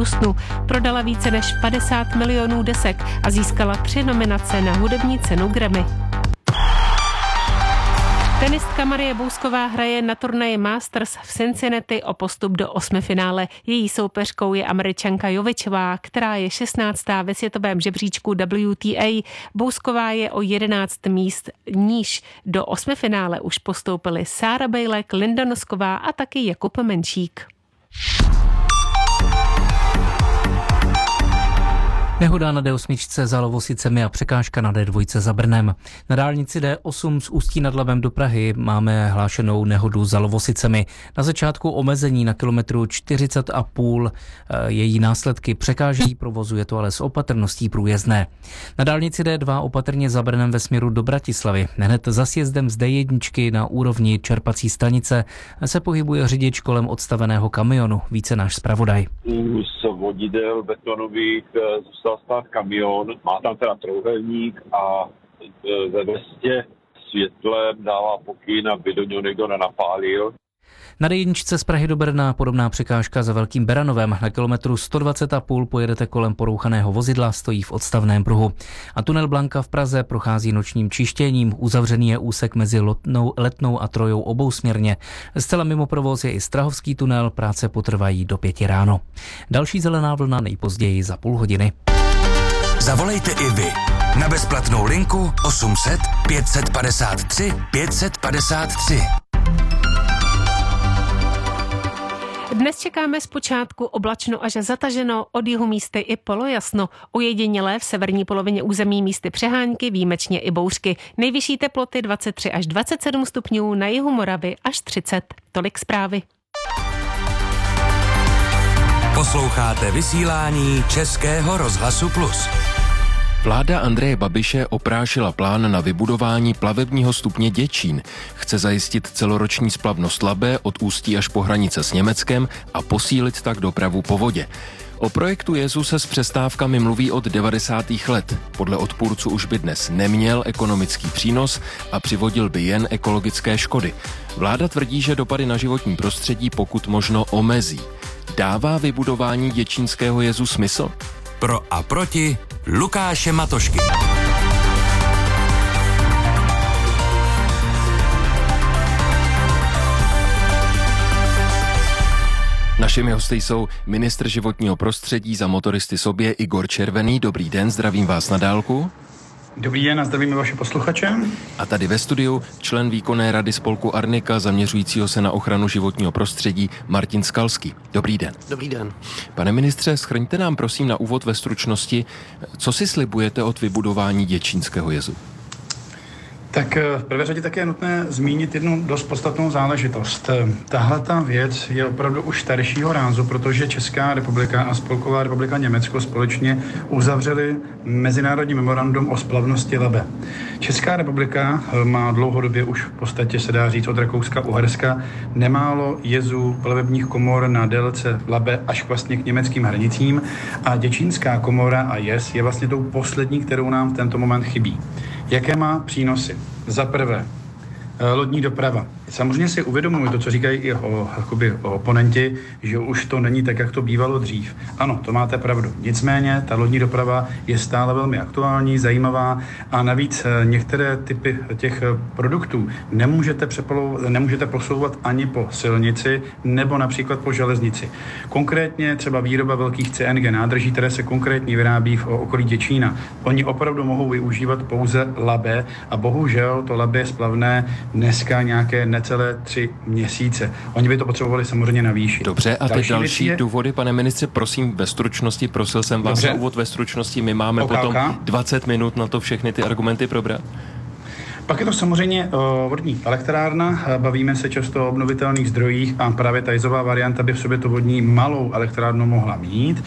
Houstonu. Prodala více než 50 milionů desek a získala 3 nominace na hudební cenu Grammy. Tenistka Marie Bousková hraje na turnaji Masters v Cincinnati o postup do 8finále. Její soupeřkou je Američanka Jovičová, která je 16. ve světovém žebříčku WTA. Bousková je o 11 míst níž. Do 8finále už postoupili Sára Bejlek, Linda Nosková a taky Jakub Menšík. Nehoda na D8 za Lovosicemi a překážka na D2 za Brnem. Na dálnici D8 z Ústí nad Labem do Prahy máme hlášenou nehodu za Lovosicemi. Na začátku omezení na kilometru 40,5 její následky překáží provozu, je to ale s opatrností průjezdné. Na dálnici D2 opatrně za Brnem ve směru do Bratislavy. Hned za sjezdem z D1 na úrovni čerpací stanice se pohybuje řidič kolem odstaveného kamionu. Více náš zpravodaj. Z vodidel betonových zůstal stát kamion, má tam teda trojúhelník a ve vestě světlem dává pokyn, aby do něho někdo nenapálil. Na D1 z Prahy do Brna podobná překážka za Velkým Beranovem. Na kilometru 120,5 pojedete kolem porouchaného vozidla, stojí v odstavném pruhu. A tunel Blanka v Praze prochází nočním čištěním. Uzavřený je úsek mezi Letnou a Trojou obousměrně. Zcela mimo provoz je i Strahovský tunel, práce potrvají do 5 ráno. Další zelená vlna nejpozději za půl hodiny. Zavolejte i vy na bezplatnou linku 800 553 553. Dnes čekáme zpočátku oblačno až zataženo, od jihu místy i polojasno. Ojedinělé v severní polovině území místy přehánky, výjimečně i bouřky. Nejvyšší teploty 23 až 27 stupňů, na jihu Moravy až 30. Tolik zprávy. Posloucháte vysílání Českého rozhlasu Plus. Vláda Andreje Babiše oprášila plán na vybudování plavebního stupně Děčín. Chce zajistit celoroční splavnost Labe od Ústí až po hranice s Německem a posílit tak dopravu po vodě. O projektu Jezu se s přestávkami mluví od 90. let. Podle odpůrců už by dnes neměl ekonomický přínos a přivodil by jen ekologické škody. Vláda tvrdí, že dopady na životní prostředí pokud možno omezí. Dává vybudování děčínského Jezu smysl? Pro a proti Lukáše Matošky. Našimi hosty jsou ministr životního prostředí za motoristy sobě Igor Červený. Dobrý den, zdravím vás na dálku. Dobrý den a zdravíme vaše posluchače. A tady ve studiu člen výkonné rady spolku Arnika, zaměřujícího se na ochranu životního prostředí, Martin Skalský. Dobrý den. Dobrý den. Pane ministře, shrňte nám prosím na úvod ve stručnosti, co si slibujete od vybudování Děčínského jezu? Tak v prvé řadě také je nutné zmínit jednu dost podstatnou záležitost. Tahle ta věc je opravdu už staršího rázu, protože Česká republika a Spolková republika Německo společně uzavřeli mezinárodní memorandum o splavnosti Labe. Česká republika má dlouhodobě už v podstatě se dá říct od Rakouska-Uherska nemálo jezů plavebních komor na délce Labe až vlastně k německým hranicím a Děčínská komora a jez je vlastně tou poslední, kterou nám v tento moment chybí. Jaké má přínosy? Za prvé, lodní doprava. Samozřejmě si uvědomuji to, co říkají i oponenti, že už to není tak, jak to bývalo dřív. Ano, to máte pravdu. Nicméně ta lodní doprava je stále velmi aktuální, zajímavá a navíc některé typy těch produktů nemůžete posouvat ani po silnici nebo například po železnici. Konkrétně třeba výroba velkých CNG nádrží, které se konkrétně vyrábí v okolí Děčína. Oni opravdu mohou využívat pouze Labe a bohužel to Labe je splavné dneska nějaké necelé 3 měsíce. Oni by to potřebovali samozřejmě navýšit. Dobře, a teď další důvody, pane ministře, prosím ve stručnosti, prosil jsem vás na úvod ve stručnosti, my máme potom 20 minut na to všechny ty argumenty probrat. Pak je to samozřejmě vodní elektrárna, bavíme se často o obnovitelných zdrojích a právě tajzová varianta by v sobě to vodní malou elektrárnu mohla mít.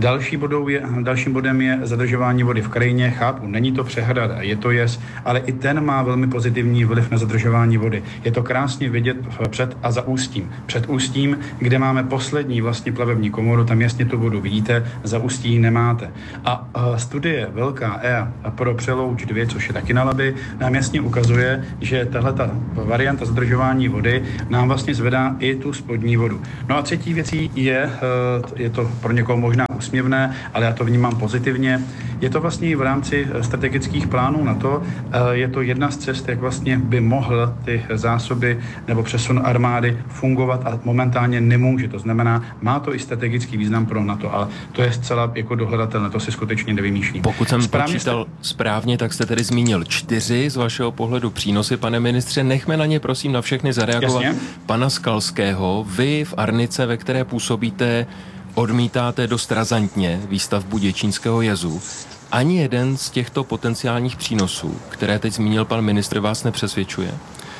Dalším bodem je zadržování vody v krajině. Chápu, není to přehrada, je to jez, ale i ten má velmi pozitivní vliv na zadržování vody. Je to krásně vidět před a za Ústím. Před Ústím, kde máme poslední vlastně plavební komoru, tam jasně tu vodu vidíte, za Ústí ji nemáte. A studie velká EA pro Přelouč 2, což je taky na Labi, nám jasně ukazuje, že tahleta varianta zadržování vody nám vlastně zvedá i tu spodní vodu. No a třetí věcí je to pro někoho možná úsměvné, ale já to vnímám pozitivně, je to vlastně v rámci strategických plánů na to, je to jedna z cest, jak vlastně by mohl ty zásoby nebo přesun armády fungovat a momentálně nemůže. To znamená, má to i strategický význam pro NATO, ale to je zcela jako dohledatelné, to si skutečně nevymýšlím. Pokud jsem počítal správně, tak jste tedy zmínil 4 z vašeho pohledu přínosy, pane ministře. Nechme na ně prosím na všechny zareagovat. Jasně. Pana Skalského, vy v Arnice, ve které působíte, odmítáte dost razantně výstavbu Děčínského jezu. Ani jeden z těchto potenciálních přínosů, které teď zmínil pan ministr, vás nepřesvědčuje?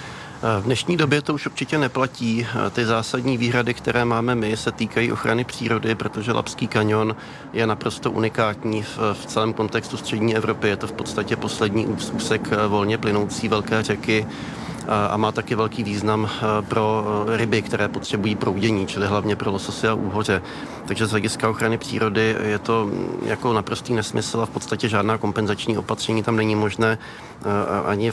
V dnešní době to už určitě neplatí. Ty zásadní výhrady, které máme my, se týkají ochrany přírody, protože Labský kanion je naprosto unikátní v celém kontextu střední Evropy. Je to v podstatě poslední úsek volně plynoucí velké řeky a má taky velký význam pro ryby, které potřebují proudění, čili hlavně pro lososy a úhoře. Takže z hlediska ochrany přírody je to jako naprostý nesmysl a v podstatě žádná kompenzační opatření tam není možné ani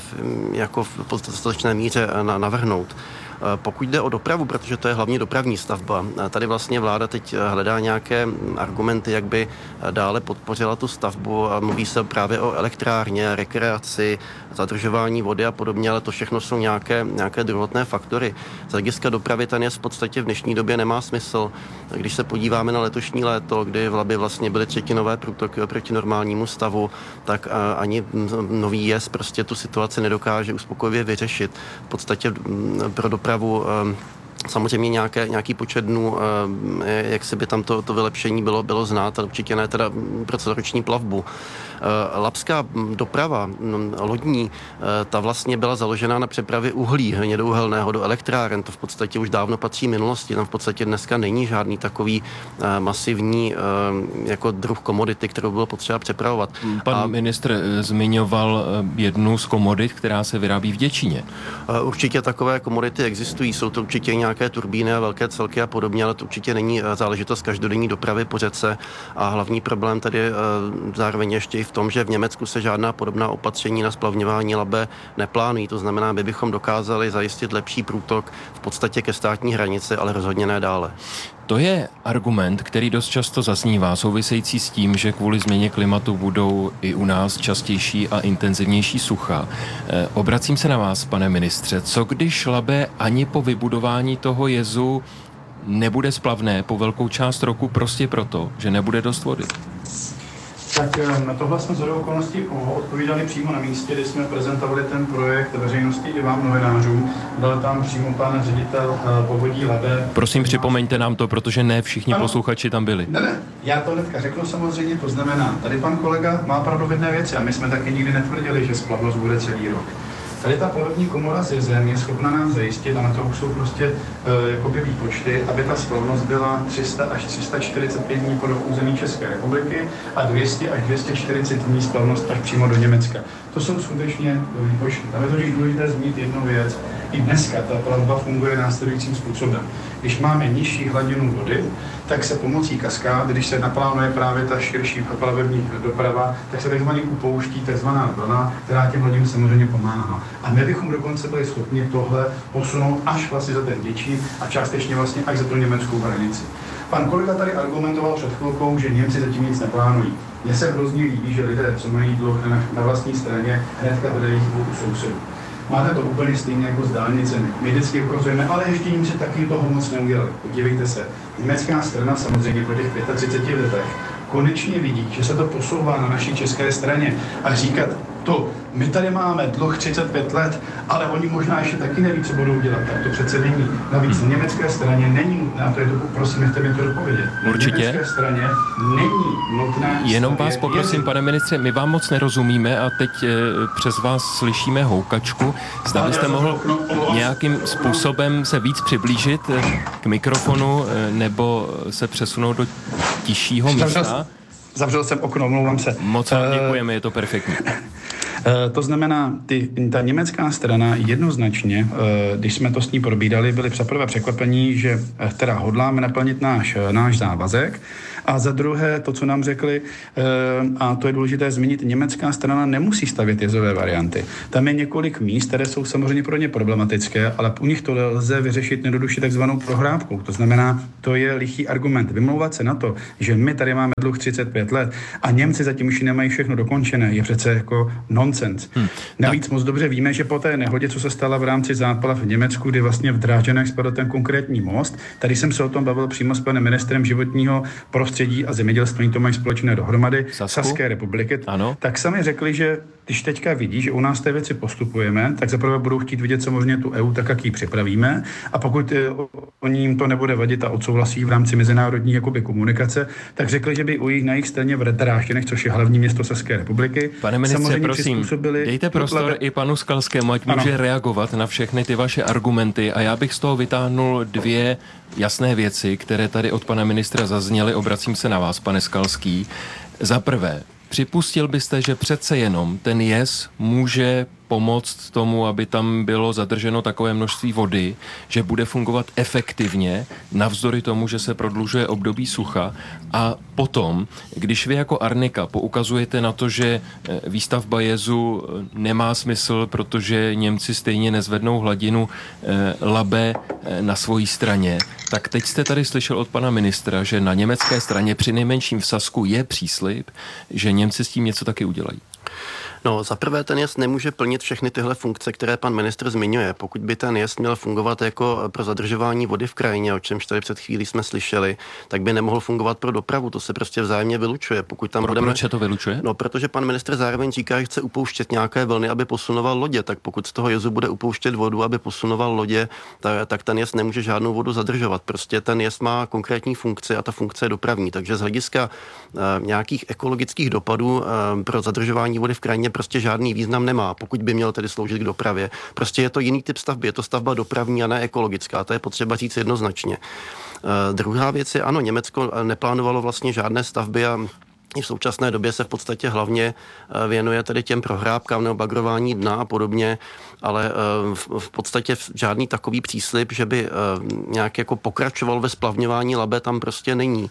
v dostatečné míře navrhnout. Pokud jde o dopravu, protože to je hlavně dopravní stavba, tady vlastně vláda teď hledá nějaké argumenty, jak by dále podpořila tu stavbu a mluví se právě o elektrárně, rekreaci, zadržování vody a podobně, ale to všechno jsou nějaké druhotné faktory. Z hlediska dopravy ten jest v podstatě v dnešní době nemá smysl. Když se podíváme na letošní léto, kdy v Labi vlastně byly třetinové průtoky oproti normálnímu stavu, tak ani nový jez prostě tu situaci nedokáže uspokojivě vyřešit. V podstatě pro dopravu samozřejmě nějaký počet dnů, jak si by tam to vylepšení bylo znát, ale určitě ne teda pro celoroční plavbu. Labská doprava lodní, ta vlastně byla založena na přepravě uhlí hnědouhelného do elektráren. To v podstatě už dávno patří minulosti. Tam v podstatě dneska není žádný takový masivní jako druh komodity, kterou bylo potřeba přepravovat. Pan ministr zmiňoval jednu z komodit, která se vyrábí v Děčíně. Určitě takové komodity existují. Jsou to určitě nějaké turbíny a velké celky a podobně, ale to určitě není záležitost každodenní dopravy po řece. A hlavní problém tady zároveň ještě i v tom, že v Německu se žádná podobná opatření na splavňování Labe neplánují. To znamená, my bychom dokázali zajistit lepší průtok v podstatě ke státní hranici, ale rozhodně ne dále. To je argument, který dost často zaznívá, související s tím, že kvůli změně klimatu budou i u nás častější a intenzivnější sucha. Obracím se na vás, pane ministře. Co když Labe ani po vybudování toho jezu nebude splavné po velkou část roku prostě proto, že nebude dost vody? Tak na tohle jsme shodou okolností odpovídali přímo na místě, kdy jsme prezentovali ten projekt veřejnosti i vám novinářům. Byl tam přímo pan ředitel povodí Labe. Prosím, připomeňte nám to, protože ne všichni posluchači tam byli. Ne, já to hnedka řeknu samozřejmě, to znamená, tady pan kolega má pravdu v jedné věci a my jsme taky nikdy netvrdili, že splavnost bude celý rok. Tady ta plavební komora s jezem je schopna nám zajistit, a na to už jsou prostě jakoby výpočty, aby ta splavnost byla 300 až 345 dní po území České republiky a 200 až 240 dní splavnost až přímo do Německa. To jsou skutečně výpočty. Tam je to důležité zmínit jednu věc. I dneska ta plavba funguje následujícím způsobem. Když máme nižší hladinu vody, tak se pomocí kaskád, když se naplánuje právě ta širší plavební doprava, tak se takzvaně upouští takzvaná vlna, která těm lodím samozřejmě pomáhá. A my bychom dokonce byli schopni tohle posunout až vlastně za ten Děčín a částečně vlastně až za tu německou hranici. Pan kolega tady argumentoval před chvilkou, že Němci zatím nic neplánují. Mně se hrozně líbí, že lidé, co mají dluh na vlastní straně, hnedka hledají u sousedů. Máte to úplně stejně jako s dálnicemi. My vždycky ukazujeme, ale ještě Němci taky toho moc neudělali. Podívejte se, německá strana samozřejmě po těch 35 letech konečně vidí, že se to posouvá na naší české straně a říkat to, my tady máme dluh 35 let, ale oni možná ještě taky neví, co budou dělat, tak to přece není. Navíc na německé straně není nutné, a to je to, prosím, nechte mi to dopovědět. Určitě. Na německé straně není nutné. Jenom vás poprosím, pane ministře, my vám moc nerozumíme a teď přes vás slyšíme houkačku. Zda byste mohl nějakým způsobem se víc přiblížit k mikrofonu nebo se přesunout do tiššího místa? Zavřel jsem okno, omlouvám se. Moc vám děkujeme, je to perfektní. To znamená, ta německá strana jednoznačně, když jsme to s ní probídali, byli zaprvé překvapení, že teda hodláme naplnit náš závazek, a za druhé, to, co nám řekli, a to je důležité zmínit, německá strana nemusí stavět jezové varianty. Tam je několik míst, které jsou samozřejmě pro ně problematické, ale u nich to lze vyřešit jednoduše takzvanou prohrávkou. To znamená, to je lichý argument. Vymlouvat se na to, že my tady máme dluh 35 let a Němci zatím už nemají všechno dokončené, je přece jako nonsens. Navíc moc dobře víme, že po té nehodě, co se stala v rámci záplav v Německu, kdy vlastně v Drážďanech spadl ten konkrétní most, tady jsem se o tom bavil přímo s panem ministrem životního prostředí a zemědělství, to mají společné dohromady Saské republiky, ano. Tak sami řekli, že když teďka vidí, že u nás té věci postupujeme, tak zaprvé budou chtít vidět samozřejmě tu EU tak, jak ji připravíme, a pokud oni jim to nebude vadit a odsouhlasí v rámci mezinárodní jakoby komunikace, tak řekli, že by na jejich straně v Drážďanech, což je hlavní město Saské republiky, pane ministře, prosím, dejte prostor i panu Skalskému, ať může reagovat na všechny ty vaše argumenty, a já bych z toho vytáhnul dvě jasné věci, které tady od pana ministra zazněly. Obracím se na vás, pane Skalský. Za prvé, připustil byste, že přece jenom ten jez může pomoct tomu, aby tam bylo zadrženo takové množství vody, že bude fungovat efektivně, navzdory tomu, že se prodlužuje období sucha. A potom, když vy jako Arnika poukazujete na to, že výstavba jezu nemá smysl, protože Němci stejně nezvednou hladinu Labe na svojí straně, tak teď jste tady slyšel od pana ministra, že na německé straně přinejmenším v Sasku je příslib, že Němci s tím něco taky udělají. No, za prvé ten jez nemůže plnit všechny tyhle funkce, které pan ministr zmiňuje. Pokud by ten jez měl fungovat jako pro zadržování vody v krajině, o čemž tady před chvílí jsme slyšeli, tak by nemohl fungovat pro dopravu. To se prostě vzájemně vylučuje. Pokud tam Proč se to vylučuje? No, protože pan ministr zároveň říká, že chce upouštět nějaké vlny, aby posunoval lodě. Tak pokud z toho jezu bude upouštět vodu, aby posunoval lodě, tak ten jez nemůže žádnou vodu zadržovat. Prostě ten jez má konkrétní funkci a ta funkce je dopravní. Takže z hlediska nějakých ekologických dopadů pro zadržování vody v krajině prostě žádný význam nemá, pokud by měl tedy sloužit k dopravě. Prostě je to jiný typ stavby, je to stavba dopravní a ne ekologická, to je potřeba říct jednoznačně. Druhá věc je, ano, Německo neplánovalo vlastně žádné stavby a i v současné době se v podstatě hlavně věnuje tedy těm prohrábkám nebo bagrování dna a podobně, ale v podstatě žádný takový příslib, že by nějak jako pokračoval ve splavňování Labe, tam prostě není.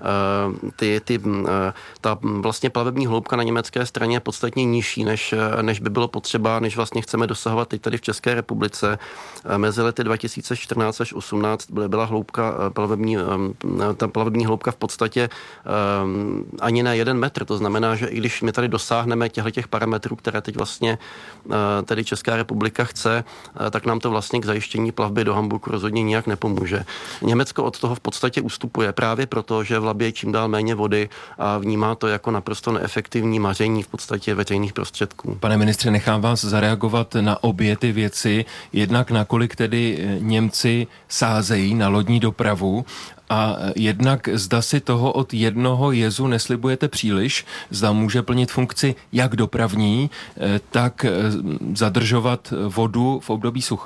Ta vlastně plavební hloubka na německé straně je podstatně nižší, než by bylo potřeba, než vlastně chceme dosahovat teď tady v České republice. Mezi lety 2014 až 2018 byla hloubka ta plavební hloubka v podstatě ani ne 1 metr. To znamená, že i když my tady dosáhneme těch parametrů, které teď vlastně tedy Česká republika chce, tak nám to vlastně k zajištění plavby do Hamburku rozhodně nijak nepomůže. Německo od toho v podstatě ustupuje právě proto, že v Labě je čím dál méně vody a vnímá to jako naprosto neefektivní maření v podstatě veřejných prostředků. Pane ministře, nechám vás zareagovat na obě ty věci. Jednak nakolik tedy Němci sázejí na lodní dopravu, a jednak zda si toho od jednoho jezu neslibujete příliš, zda může plnit funkci jak dopravní, tak zadržovat vodu v období sucha.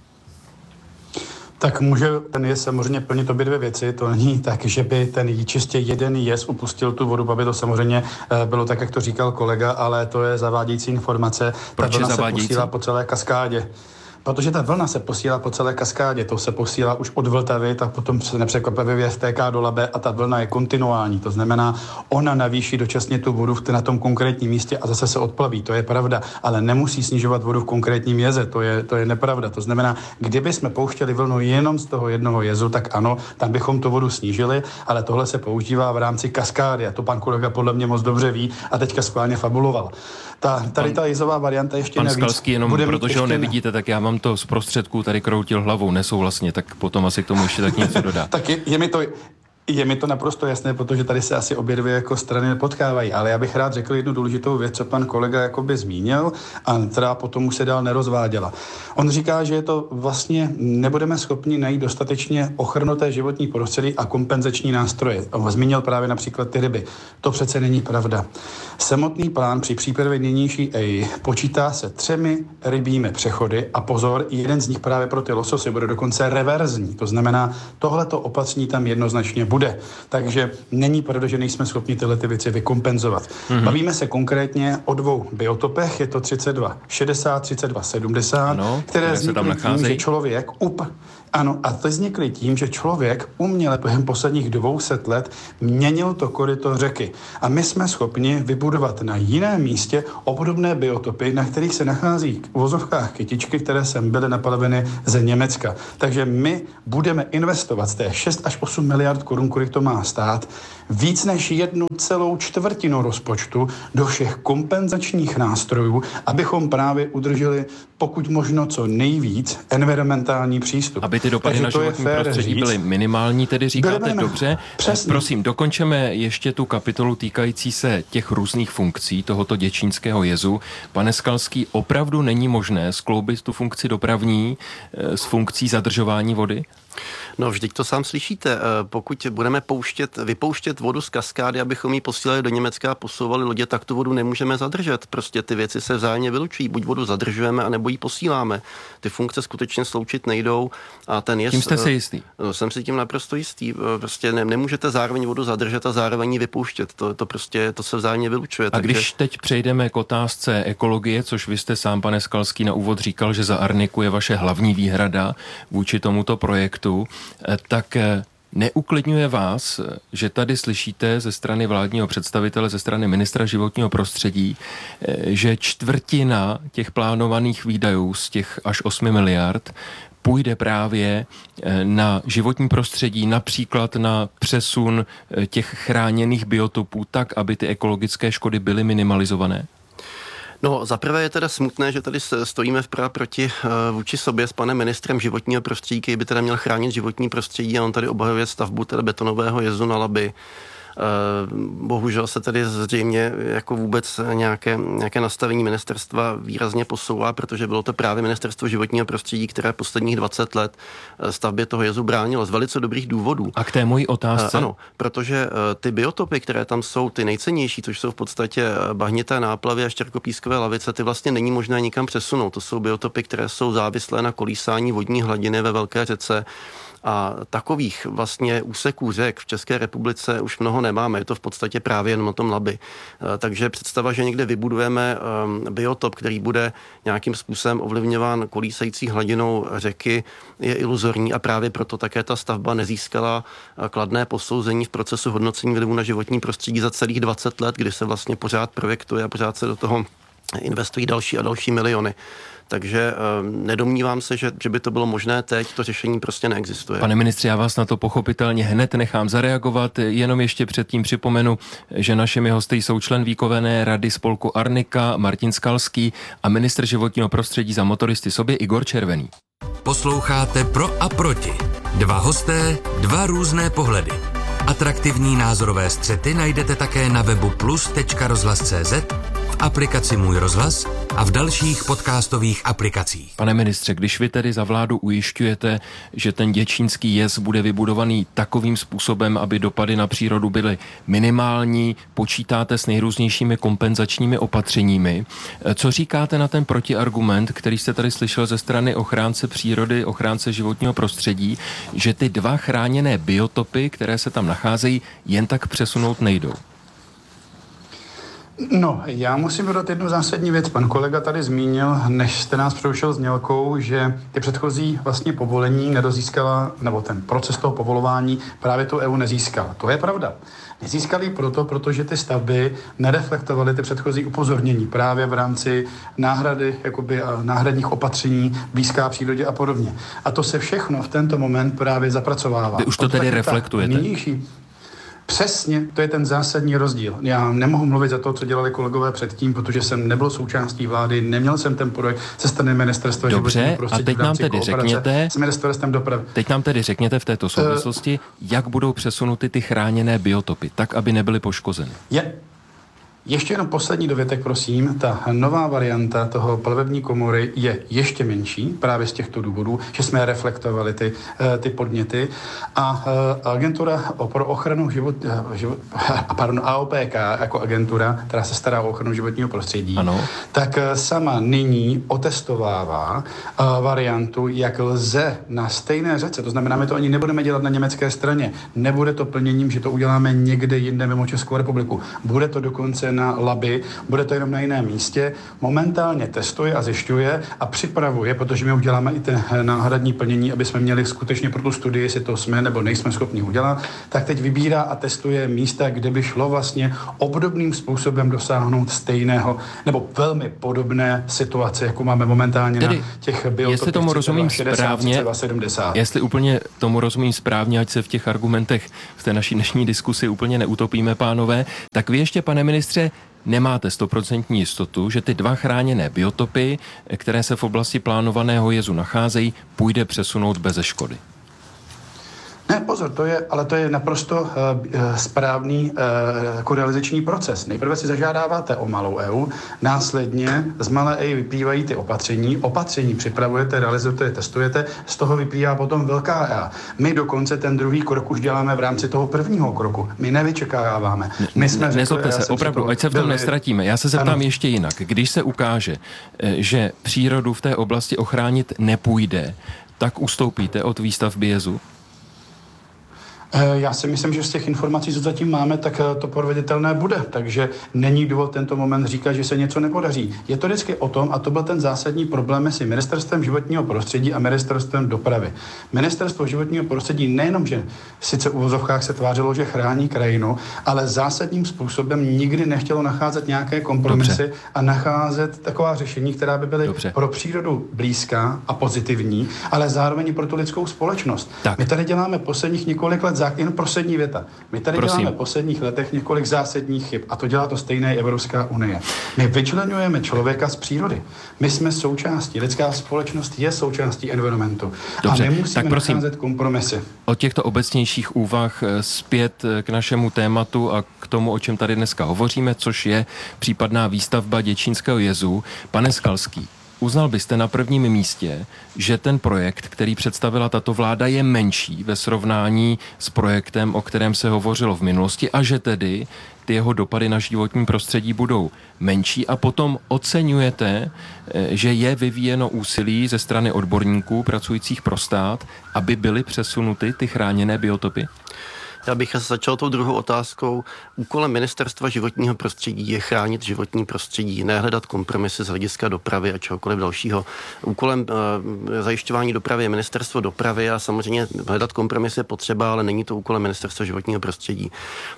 Tak může ten jez samozřejmě plnit obě dvě věci. To není tak, že by ten čistě jeden jez upustil tu vodu, aby to samozřejmě bylo tak, jak to říkal kolega, ale to je zavádějící informace. Proč je zavádějící? Se posílá po celé kaskádě. Protože ta vlna se posílá po celé kaskádě, to se posílá už od Vltavy, tak potom se nepřekvapivě vtéká do Labe a ta vlna je kontinuální. To znamená, ona navýší dočasně tu vodu na tom konkrétním místě a zase se odplaví, to je pravda, ale nemusí snižovat vodu v konkrétním jeze, to je nepravda. To znamená, kdyby jsme pouštěli vlnu jenom z toho jednoho jezu, tak ano, tam bychom tu vodu snížili, ale tohle se používá v rámci kaskády a to pan kolega podle mě moc dobře ví a teďka schválně fabuloval. Ta jezová varianta ještě navíc. Pan Skalský, jenom protože ho nevidíte, tak já mám to z prostředků tady kroutil hlavou nesouhlasně, tak potom asi k tomu ještě tak něco dodá. Tak je mi to naprosto jasné, protože tady se asi obě dvě jako strany nepotkávají, ale já bych rád řekl jednu důležitou věc, co pan kolega jakoby zmínil a která potom už se dál nerozváděla. On říká, že je to vlastně nebudeme schopni najít dostatečně ochrnuté životní prostředí a kompenzační nástroje. On zmínil právě například ty ryby. To přece není pravda. Samotný plán při přípravě nynější EI počítá se 3 rybími přechody a pozor, jeden z nich právě pro ty lososy bude dokonce reverzní. To znamená, tohleto opatření tam jednoznačně bude. bude. Takže není pravda, že nejsme schopni tyhle ty věci vykompenzovat. Bavíme se konkrétně o 2 biotopech, je to 3260, 3270, které vznikly tím, že člověk ano, a to vznikly tím, že člověk uměle během posledních 200 let měnil to koryto řeky. A my jsme schopni vybudovat na jiném místě obdobné biotopy, na kterých se nachází v uvozovkách kytičky, které sem byly naplaveny ze Německa. Takže my budeme investovat z té 6 až 8 miliard korun, kolik to má stát, víc než 1,4 rozpočtu do všech kompenzačních nástrojů, abychom právě udrželi pokud možno co nejvíc environmentální přístup. Aby ty dopady na životní prostředí byly minimální, tedy říkáte dobře. Přesně. Prosím, dokončeme ještě tu kapitolu týkající se těch různých funkcí tohoto děčínského jezu. Pane Skalský, opravdu není možné skloubit tu funkci dopravní s funkcí zadržování vody? No, vždyť to sám slyšíte. Pokud budeme vypouštět vodu z kaskády, abychom ji posílali do Německa a posouvali lodě, tak tu vodu nemůžeme zadržet. Prostě ty věci se vzájemně vylučují. Buď vodu zadržujeme, anebo ji posíláme. Ty funkce skutečně sloučit nejdou. A ten jez... Tím jste si jistý? No, jsem si tím naprosto jistý. Prostě nemůžete zároveň vodu zadržet a zároveň ji vypouštět. To se vzájemně vylučuje. A když teď přejdeme k otázce ekologie, což vy jste sám, pane Skalský, na úvod říkal, že za Arniku je vaše hlavní výhrada vůči tomuto projektu, tak neuklidňuje vás, že tady slyšíte ze strany vládního představitele, ze strany ministra životního prostředí, že 1/4 těch plánovaných výdajů z těch až 8 miliard půjde právě na životní prostředí, například na přesun těch chráněných biotopů tak, aby ty ekologické škody byly minimalizované? No, zaprvé je teda smutné, že tady stojíme vpravo proti vůči sobě s panem ministrem životního prostředí, který by teda měl chránit životní prostředí, a on tady obhajuje stavbu teda betonového jezu na Labi. Bohužel se tady zřejmě jako vůbec nějaké nastavení ministerstva výrazně posouvá, protože bylo to právě ministerstvo životního prostředí, které posledních 20 let stavbě toho jezu bránilo z velice dobrých důvodů. A k té mojí otázce? Ano, protože ty biotopy, které tam jsou, ty nejcennější, což jsou v podstatě bahnité náplavy a štěrkopískové lavice, ty vlastně není možné nikam přesunout. To jsou biotopy, které jsou závislé na kolísání vodní hladiny ve velké řece. A takových vlastně úseků řek v České republice už mnoho nemáme. Je to v podstatě právě jen na tom Labi. Takže představa, že někde vybudujeme biotop, který bude nějakým způsobem ovlivňován kolísající hladinou řeky, je iluzorní, a právě proto také ta stavba nezískala kladné posouzení v procesu hodnocení vlivu na životní prostředí za celých 20 let, kdy se vlastně pořád projektuje a pořád se do toho investují další a další miliony. Takže nedomnívám se, že by to bylo možné teď, to řešení prostě neexistuje. Pane ministře, já vás na to pochopitelně hned nechám zareagovat, jenom ještě předtím připomenu, že našimi hosty jsou člen výkonné rady spolku Arnika Martin Skalský a ministr životního prostředí Za motoristy sobě Igor Červený. Posloucháte Pro a proti. 2 hosté, 2 různé pohledy. Atraktivní názorové střety najdete také na webu plus.rozhlas.cz, v aplikaci Můj rozhlas a v dalších podcastových aplikacích. Pane ministře, když vy tedy za vládu ujišťujete, že ten děčínský jez bude vybudovaný takovým způsobem, aby dopady na přírodu byly minimální, počítáte s nejrůznějšími kompenzačními opatřeními. Co říkáte na ten protiargument, který jste tady slyšel ze strany ochránce přírody, ochránce životního prostředí, že ty 2 chráněné biotopy, které se tam nacházejí, jen tak přesunout nejdou? No, já musím dodat jednu zásadní věc. Pan kolega tady zmínil, než jste nás přerušil znělkou, že ty předchozí vlastně povolení nedozískala, nebo ten proces toho povolování právě tu EU nezískala. To je pravda. Nezískali protože ty stavby nereflektovaly ty předchozí upozornění právě v rámci náhrady, jakoby náhradních opatření, blízká přírodě a podobně. A to se všechno v tento moment právě zapracovává. Vy už to tedy reflektujete? Přesně, to je ten zásadní rozdíl. Já nemohu mluvit za to, co dělali kolegové předtím, protože jsem nebyl součástí vlády, neměl jsem ten projekt ze strany ministerstva životního prostředí. A teď nám tedy řekněte, s ministerstvem dopravy. Teď nám tedy řekněte v této souvislosti, jak budou přesunuty ty chráněné biotopy, tak, aby nebyly poškozeny. Ještě jenom poslední dovětek, prosím. Ta nová varianta toho plavební komory je ještě menší, právě z těchto důvodů, že jsme reflektovali ty podněty. A agentura pro ochranu AOPK jako agentura, která se stará o ochranu životního prostředí, ano, tak sama nyní otestovává variantu, jak lze na stejné řece, to znamená, my to ani nebudeme dělat na německé straně, nebude to plněním, že to uděláme někde jinde mimo Českou republiku. Bude to dokonce na Labi, bude to jenom na jiném místě. Momentálně testuje a zjišťuje a připravuje, protože my uděláme i ten náhradní plnění, aby jsme měli skutečně pro tu studii, jestli to jsme nebo nejsme schopni udělat, tak teď vybírá a testuje místa, kde by šlo vlastně obdobným způsobem dosáhnout stejného nebo velmi podobné situace, jako máme momentálně tedy, na těch biotopech. Jestli tomu rozumím správně, jestli úplně tomu rozumím správně, ať se v těch argumentech v té naší dnešní diskusi úplně neutopíme, pánové, tak vy ještě, pane ministře, nemáte 100% jistotu, že ty 2 chráněné biotopy, které se v oblasti plánovaného jezu nacházejí, půjde přesunout beze škody? Ne, pozor, to je naprosto správný realizační proces. Nejprve si zažádáváte o malou EU, následně z malé EU vyplývají ty opatření připravujete, realizujete, testujete, z toho vyplývá potom velká EA. My dokonce ten druhý krok už děláme v rámci toho prvního kroku. My nevyčekáváme. Nezlobte se, opravdu, ať se v tom nestratíme. Já se zeptám ještě jinak. Když se ukáže, že přírodu v té oblasti ochránit nepůjde, tak ustoupíte od výstavby jezu? Já si myslím, že z těch informací, co zatím máme, tak to proveditelné bude. Takže není důvod tento moment říkat, že se něco nepodaří. Je to vždycky o tom, a to byl ten zásadní problém mezi Ministerstvem životního prostředí a Ministerstvem dopravy. Ministerstvo životního prostředí nejenom, že sice v uvozovkách se tvářilo, že chrání krajinu, ale zásadním způsobem nikdy nechtělo nacházet nějaké kompromisy a nacházet taková řešení, která by byly pro přírodu blízká a pozitivní, ale zároveň pro tu lidskou společnost. Tak. My tady děláme posledních několik let jen poslední věta. My tady děláme v posledních letech několik zásadních chyb a to dělá to stejné Evropská unie. My vyčleňujeme člověka z přírody. My jsme součástí, lidská společnost je součástí environmentu. Dobře, a my musíme nacházet kompromisy. Od těchto obecnějších úvah zpět k našemu tématu a k tomu, o čem tady dneska hovoříme, což je případná výstavba Děčínského jezu. Pane Skalský, uznal byste na prvním místě, že ten projekt, který představila tato vláda, je menší ve srovnání s projektem, o kterém se hovořilo v minulosti, a že tedy ty jeho dopady na životní prostředí budou menší, a potom oceňujete, že je vyvíjeno úsilí ze strany odborníků pracujících pro stát, aby byly přesunuty ty chráněné biotopy? Já bych začal tou druhou otázkou. Úkolem Ministerstva životního prostředí je chránit životní prostředí, ne hledat kompromisy z hlediska dopravy a čehokoliv dalšího. Úkolem zajišťování dopravy je Ministerstvo dopravy a samozřejmě hledat kompromisy je potřeba, ale není to úkolem Ministerstva životního prostředí.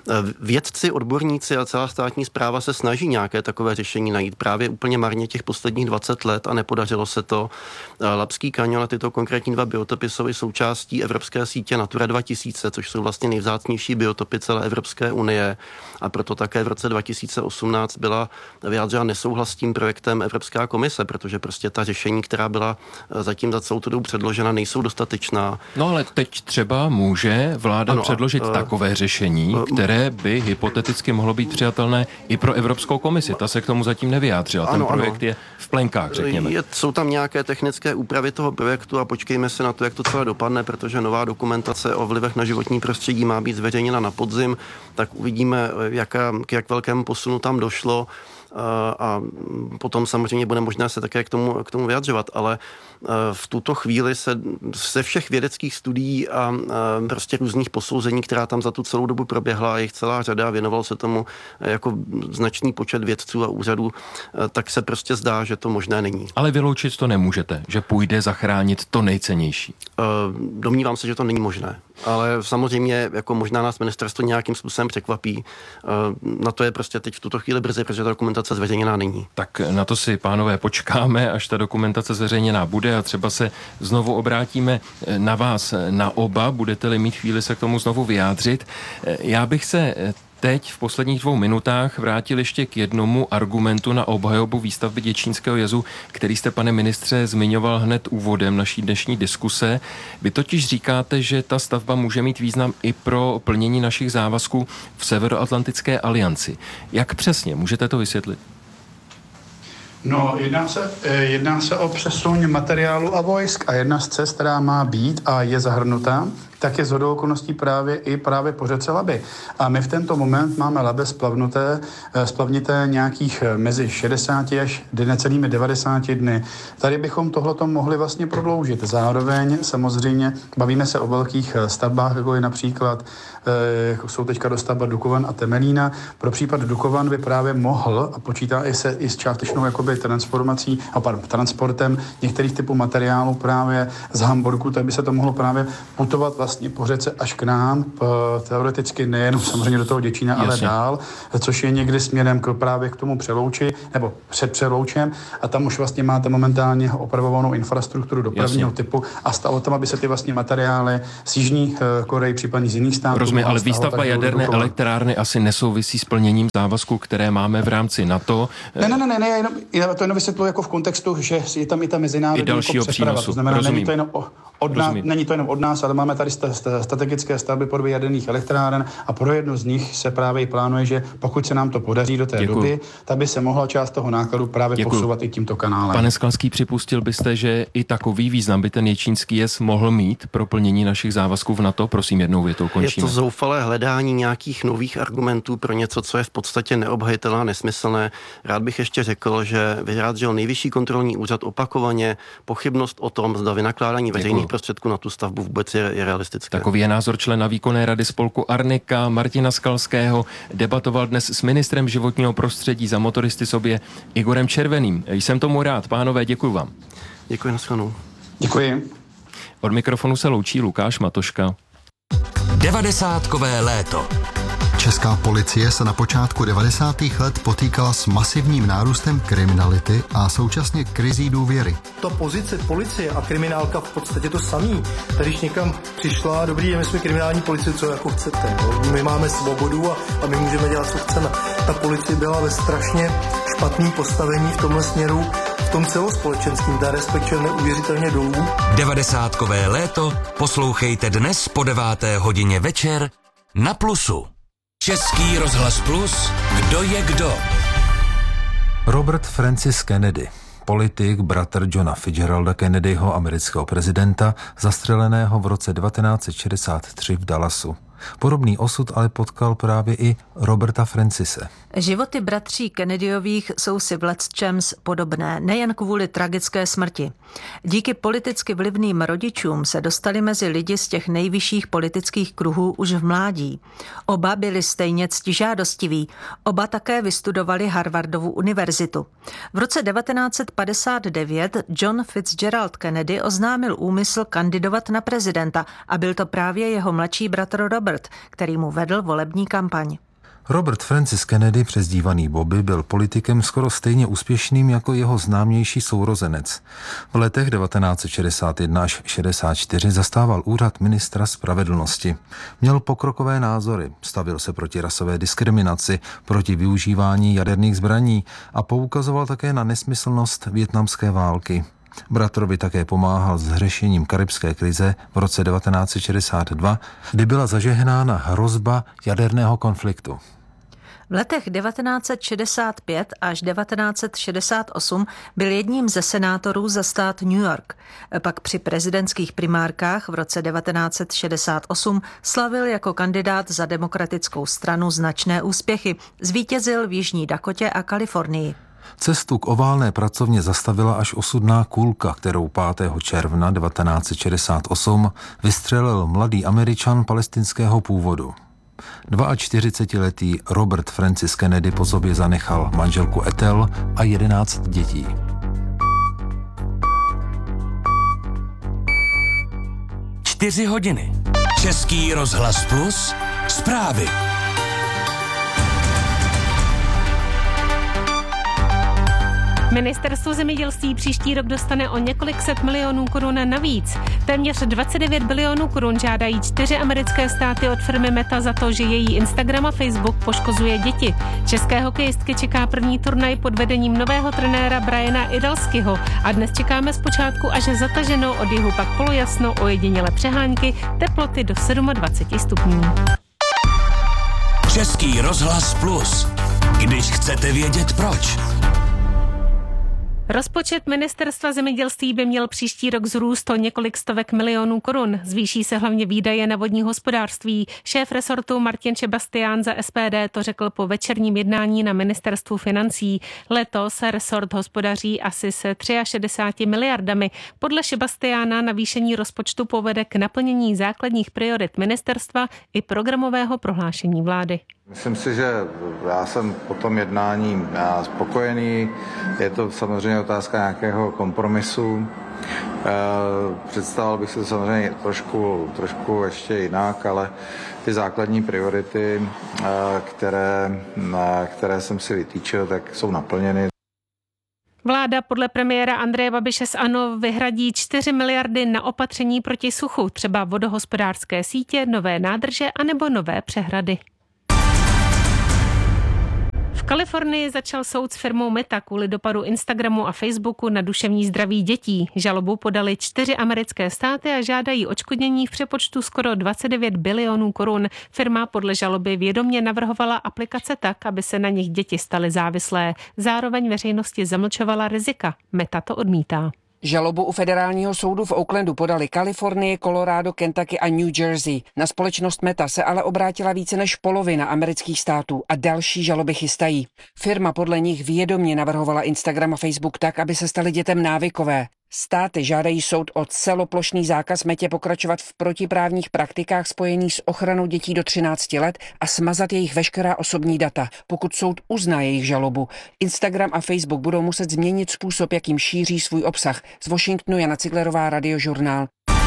Vědci, odborníci a celá státní správa se snaží nějaké takové řešení najít právě úplně marně těch posledních 20 let a nepodařilo se to. Labský kaňon a tyto konkrétní 2 biotopy jsou i součástí evropské sítě Natura 2000, což jsou vlastně nejvzácnější biotopy celé Evropské unie, a proto také v roce 2018 byla vyjádřena nesouhlas s tím projektem Evropská komise, protože prostě ta řešení, která byla zatím za celou tu dobu předložena, nejsou dostatečná. No ale teď třeba může vláda předložit takové řešení, které by hypoteticky mohlo být přijatelné i pro Evropskou komisi. Ta se k tomu zatím nevyjádřila. Ten projekt je v plenkách, řekněme. Jsou tam nějaké technické úpravy toho projektu a počkejme se na to, jak to celé dopadne, protože nová dokumentace o vlivech na životní prostředí má být zveřejněna na podzim, tak uvidíme, k jak velkému posunu tam došlo, a potom samozřejmě bude možné se také k tomu vyjadřovat, ale v tuto chvíli se všech vědeckých studií a prostě různých posouzení, která tam za tu celou dobu proběhla, a jich celá řada, věnoval se tomu jako značný počet vědců a úřadů, tak se prostě zdá, že to možné není. Ale vyloučit to nemůžete, že půjde zachránit to nejcennější. Domnívám se, že to není možné. Ale samozřejmě jako možná nás ministerstvo nějakým způsobem překvapí. Na to je prostě teď v tuto chvíli brzy, protože ta dokumentace zveřejněná není. Tak na to si, pánové, počkáme, až ta dokumentace zveřejněná bude, a třeba se znovu obrátíme na vás, na oba, budete-li mít chvíli se k tomu znovu vyjádřit. Já bych se teď v posledních 2 minutách vrátil ještě k jednomu argumentu na obhajobu výstavby Děčínského jezu, který jste, pane ministře, zmiňoval hned úvodem naší dnešní diskuse. Vy totiž říkáte, že ta stavba může mít význam i pro plnění našich závazků v Severoatlantické alianci. Jak přesně? Můžete to vysvětlit? No, jedná se o přesun materiálu a vojsk a jedna z cest, která má být a je zahrnutá, tak je shodou okolností právě po řece Labi. A my v tento moment máme Labe splavnité nějakých mezi 60 až necelými 90 dny. Tady bychom tohleto mohli vlastně prodloužit. Zároveň samozřejmě bavíme se o velkých stavbách, jako je například jsou teďka dostavba Dukovan a Temelína. Pro případ Dukovan by právě mohl a počítá i s částečnou jakoby transportem některých typů materiálů právě z Hamburgu, tak by se to mohlo právě putovat vlastně po řece až k nám, teoreticky nejenom samozřejmě do toho Děčína, ale dál, což je někdy směrem právě k tomu Přelouči, nebo před Přeloučem, a tam už vlastně máte momentálně opravovanou infrastrukturu dopravního typu a stalo tam, aby se ty vlastně materiály z Jižní Koreji, případně z jiných států. Rozumím, ale výstavba jaderné elektrárny asi nesouvisí s plněním závazků, které máme v rámci NATO. Ne, to jenom vysvětluji jako v kontextu, že je tam i ta mezinárodní přeprava. To znamená, není to jenom od nás, ale máme tady strategické stavby podoby jaderných elektráren a pro jednu z nich se právě plánuje, že pokud se nám to podaří do té doby, tak by se mohla část toho nákladu právě posouvat i tímto kanálem. Pane Skalský, připustil byste, že i takový význam by ten Děčínský jez mohl mít pro plnění našich závazků v NATO? Prosím, jednou větou končíme. Je to zoufalé hledání nějakých nových argumentů pro něco, co je v podstatě neobhajitelné a nesmyslné. Rád bych ještě řekl, že vyjádřil Nejvyšší kontrolní úřad opakovaně pochybnost o tom, zda vynakládání veřejných prostředků na tu stavbu vůbec je realistické. Takový je názor člena výkonné rady spolku Arnika Martina Skalského. Debatoval dnes s ministrem životního prostředí za motoristy sobě Igorem Červeným. Jsem tomu rád. Pánové, děkuji vám. Děkuji, nashledanou. Děkuji. Od mikrofonu se loučí Lukáš Matoška. 90kové léto. Česká policie se na počátku 90. let potýkala s masivním nárůstem kriminality a současně krizí důvěry. Ta pozice policie a kriminálka v podstatě to samý. Tady když někam přišla, dobrý, my jsme kriminální policie, co jako chcete. No? My máme svobodu a my můžeme dělat, co chceme. Ta policie byla ve strašně špatném postavení v tomhle směru, v tom celospolečenským, ta respektuje neuvěřitelně dolů. 90kové léto poslouchejte dnes po 9. hodině večer na Plusu. Český rozhlas Plus, kdo je kdo? Robert Francis Kennedy, politik, bratr Johna Fitzgeralda Kennedyho, amerického prezidenta, zastřeleného v roce 1963 v Dallasu. Podobný osud ale potkal právě i Roberta Francise. Životy bratří Kennedyových jsou si v lecčems podobné, nejen kvůli tragické smrti. Díky politicky vlivným rodičům se dostali mezi lidi z těch nejvyšších politických kruhů už v mládí. Oba byli stejně ctižádostiví, oba také vystudovali Harvardovu univerzitu. V roce 1959 John Fitzgerald Kennedy oznámil úmysl kandidovat na prezidenta a byl to právě jeho mladší bratr Robert, který mu vedl volební kampaň. Robert Francis Kennedy, přezdívaný Bobby, byl politikem skoro stejně úspěšným jako jeho známější sourozenec. V letech 1961 až 64 zastával úřad ministra spravedlnosti. Měl pokrokové názory, stavil se proti rasové diskriminaci, proti využívání jaderných zbraní a poukazoval také na nesmyslnost vietnamské války. Bratrovi také pomáhal s řešením karibské krize v roce 1962, kdy byla zažehnána hrozba jaderného konfliktu. V letech 1965 až 1968 byl jedním ze senátorů za stát New York. Pak při prezidentských primárkách v roce 1968 slavil jako kandidát za demokratickou stranu značné úspěchy. Zvítězil v Jižní Dakotě a Kalifornii. Cestu k oválné pracovně zastavila až osudná kulka, kterou 5. června 1968 vystřelil mladý Američan palestinského původu. 42letý Robert Francis Kennedy po sobě zanechal manželku Ethel a 11 dětí. Čtyři hodiny. Český rozhlas Plus. Zprávy. Ministerstvo zemědělství příští rok dostane o několik set milionů korun navíc. Téměř 29 bilionů korun žádají 4 americké státy od firmy Meta za to, že její Instagram a Facebook poškozuje děti. České hokejistky čeká první turnaj pod vedením nového trenéra Briana Idalskyho a dnes čekáme zpočátku až zataženo, od jihu pak polojasno, ojedinělé přehánky, teploty do 27 stupňů. Český rozhlas Plus. Když chcete vědět proč. Rozpočet Ministerstva zemědělství by měl příští rok vzrůst o několik stovek milionů korun. Zvýší se hlavně výdaje na vodní hospodářství. Šéf resortu Martin Šebastián za SPD to řekl po večerním jednání na Ministerstvu financí. Letos resort hospodaří asi se 63 miliardami. Podle Šebastiána navýšení rozpočtu povede k naplnění základních priorit ministerstva i programového prohlášení vlády. Myslím si, že já jsem po tom jednání spokojený. Je to samozřejmě otázka nějakého kompromisu. Představoval bych se samozřejmě trošku ještě jinak, ale ty základní priority, které jsem si vytýčil, tak jsou naplněny. Vláda podle premiéra Andreje Babiše z ANO vyhradí 4 miliardy na opatření proti suchu, třeba vodohospodářské sítě, nové nádrže anebo nové přehrady. V Kalifornii začal soud s firmou Meta kvůli dopadu Instagramu a Facebooku na duševní zdraví dětí. Žalobu podali 4 americké státy a žádají odškodnění v přepočtu skoro 29 bilionů korun. Firma podle žaloby vědomě navrhovala aplikace tak, aby se na nich děti staly závislé. Zároveň veřejnosti zamlčovala rizika. Meta to odmítá. Žalobu u federálního soudu v Oaklandu podali Kalifornie, Colorado, Kentucky a New Jersey. Na společnost Meta se ale obrátila více než polovina amerických států a další žaloby chystají. Firma podle nich vědomě navrhovala Instagram a Facebook tak, aby se staly dětem návykové. Státy žádají soud o celoplošný zákaz Metě pokračovat v protiprávních praktikách spojených s ochranou dětí do 13 let a smazat jejich veškerá osobní data, pokud soud uzná jejich žalobu. Instagram a Facebook budou muset změnit způsob, jakým šíří svůj obsah. Z Washingtonu Jana Ciglerová, Radiožurnál.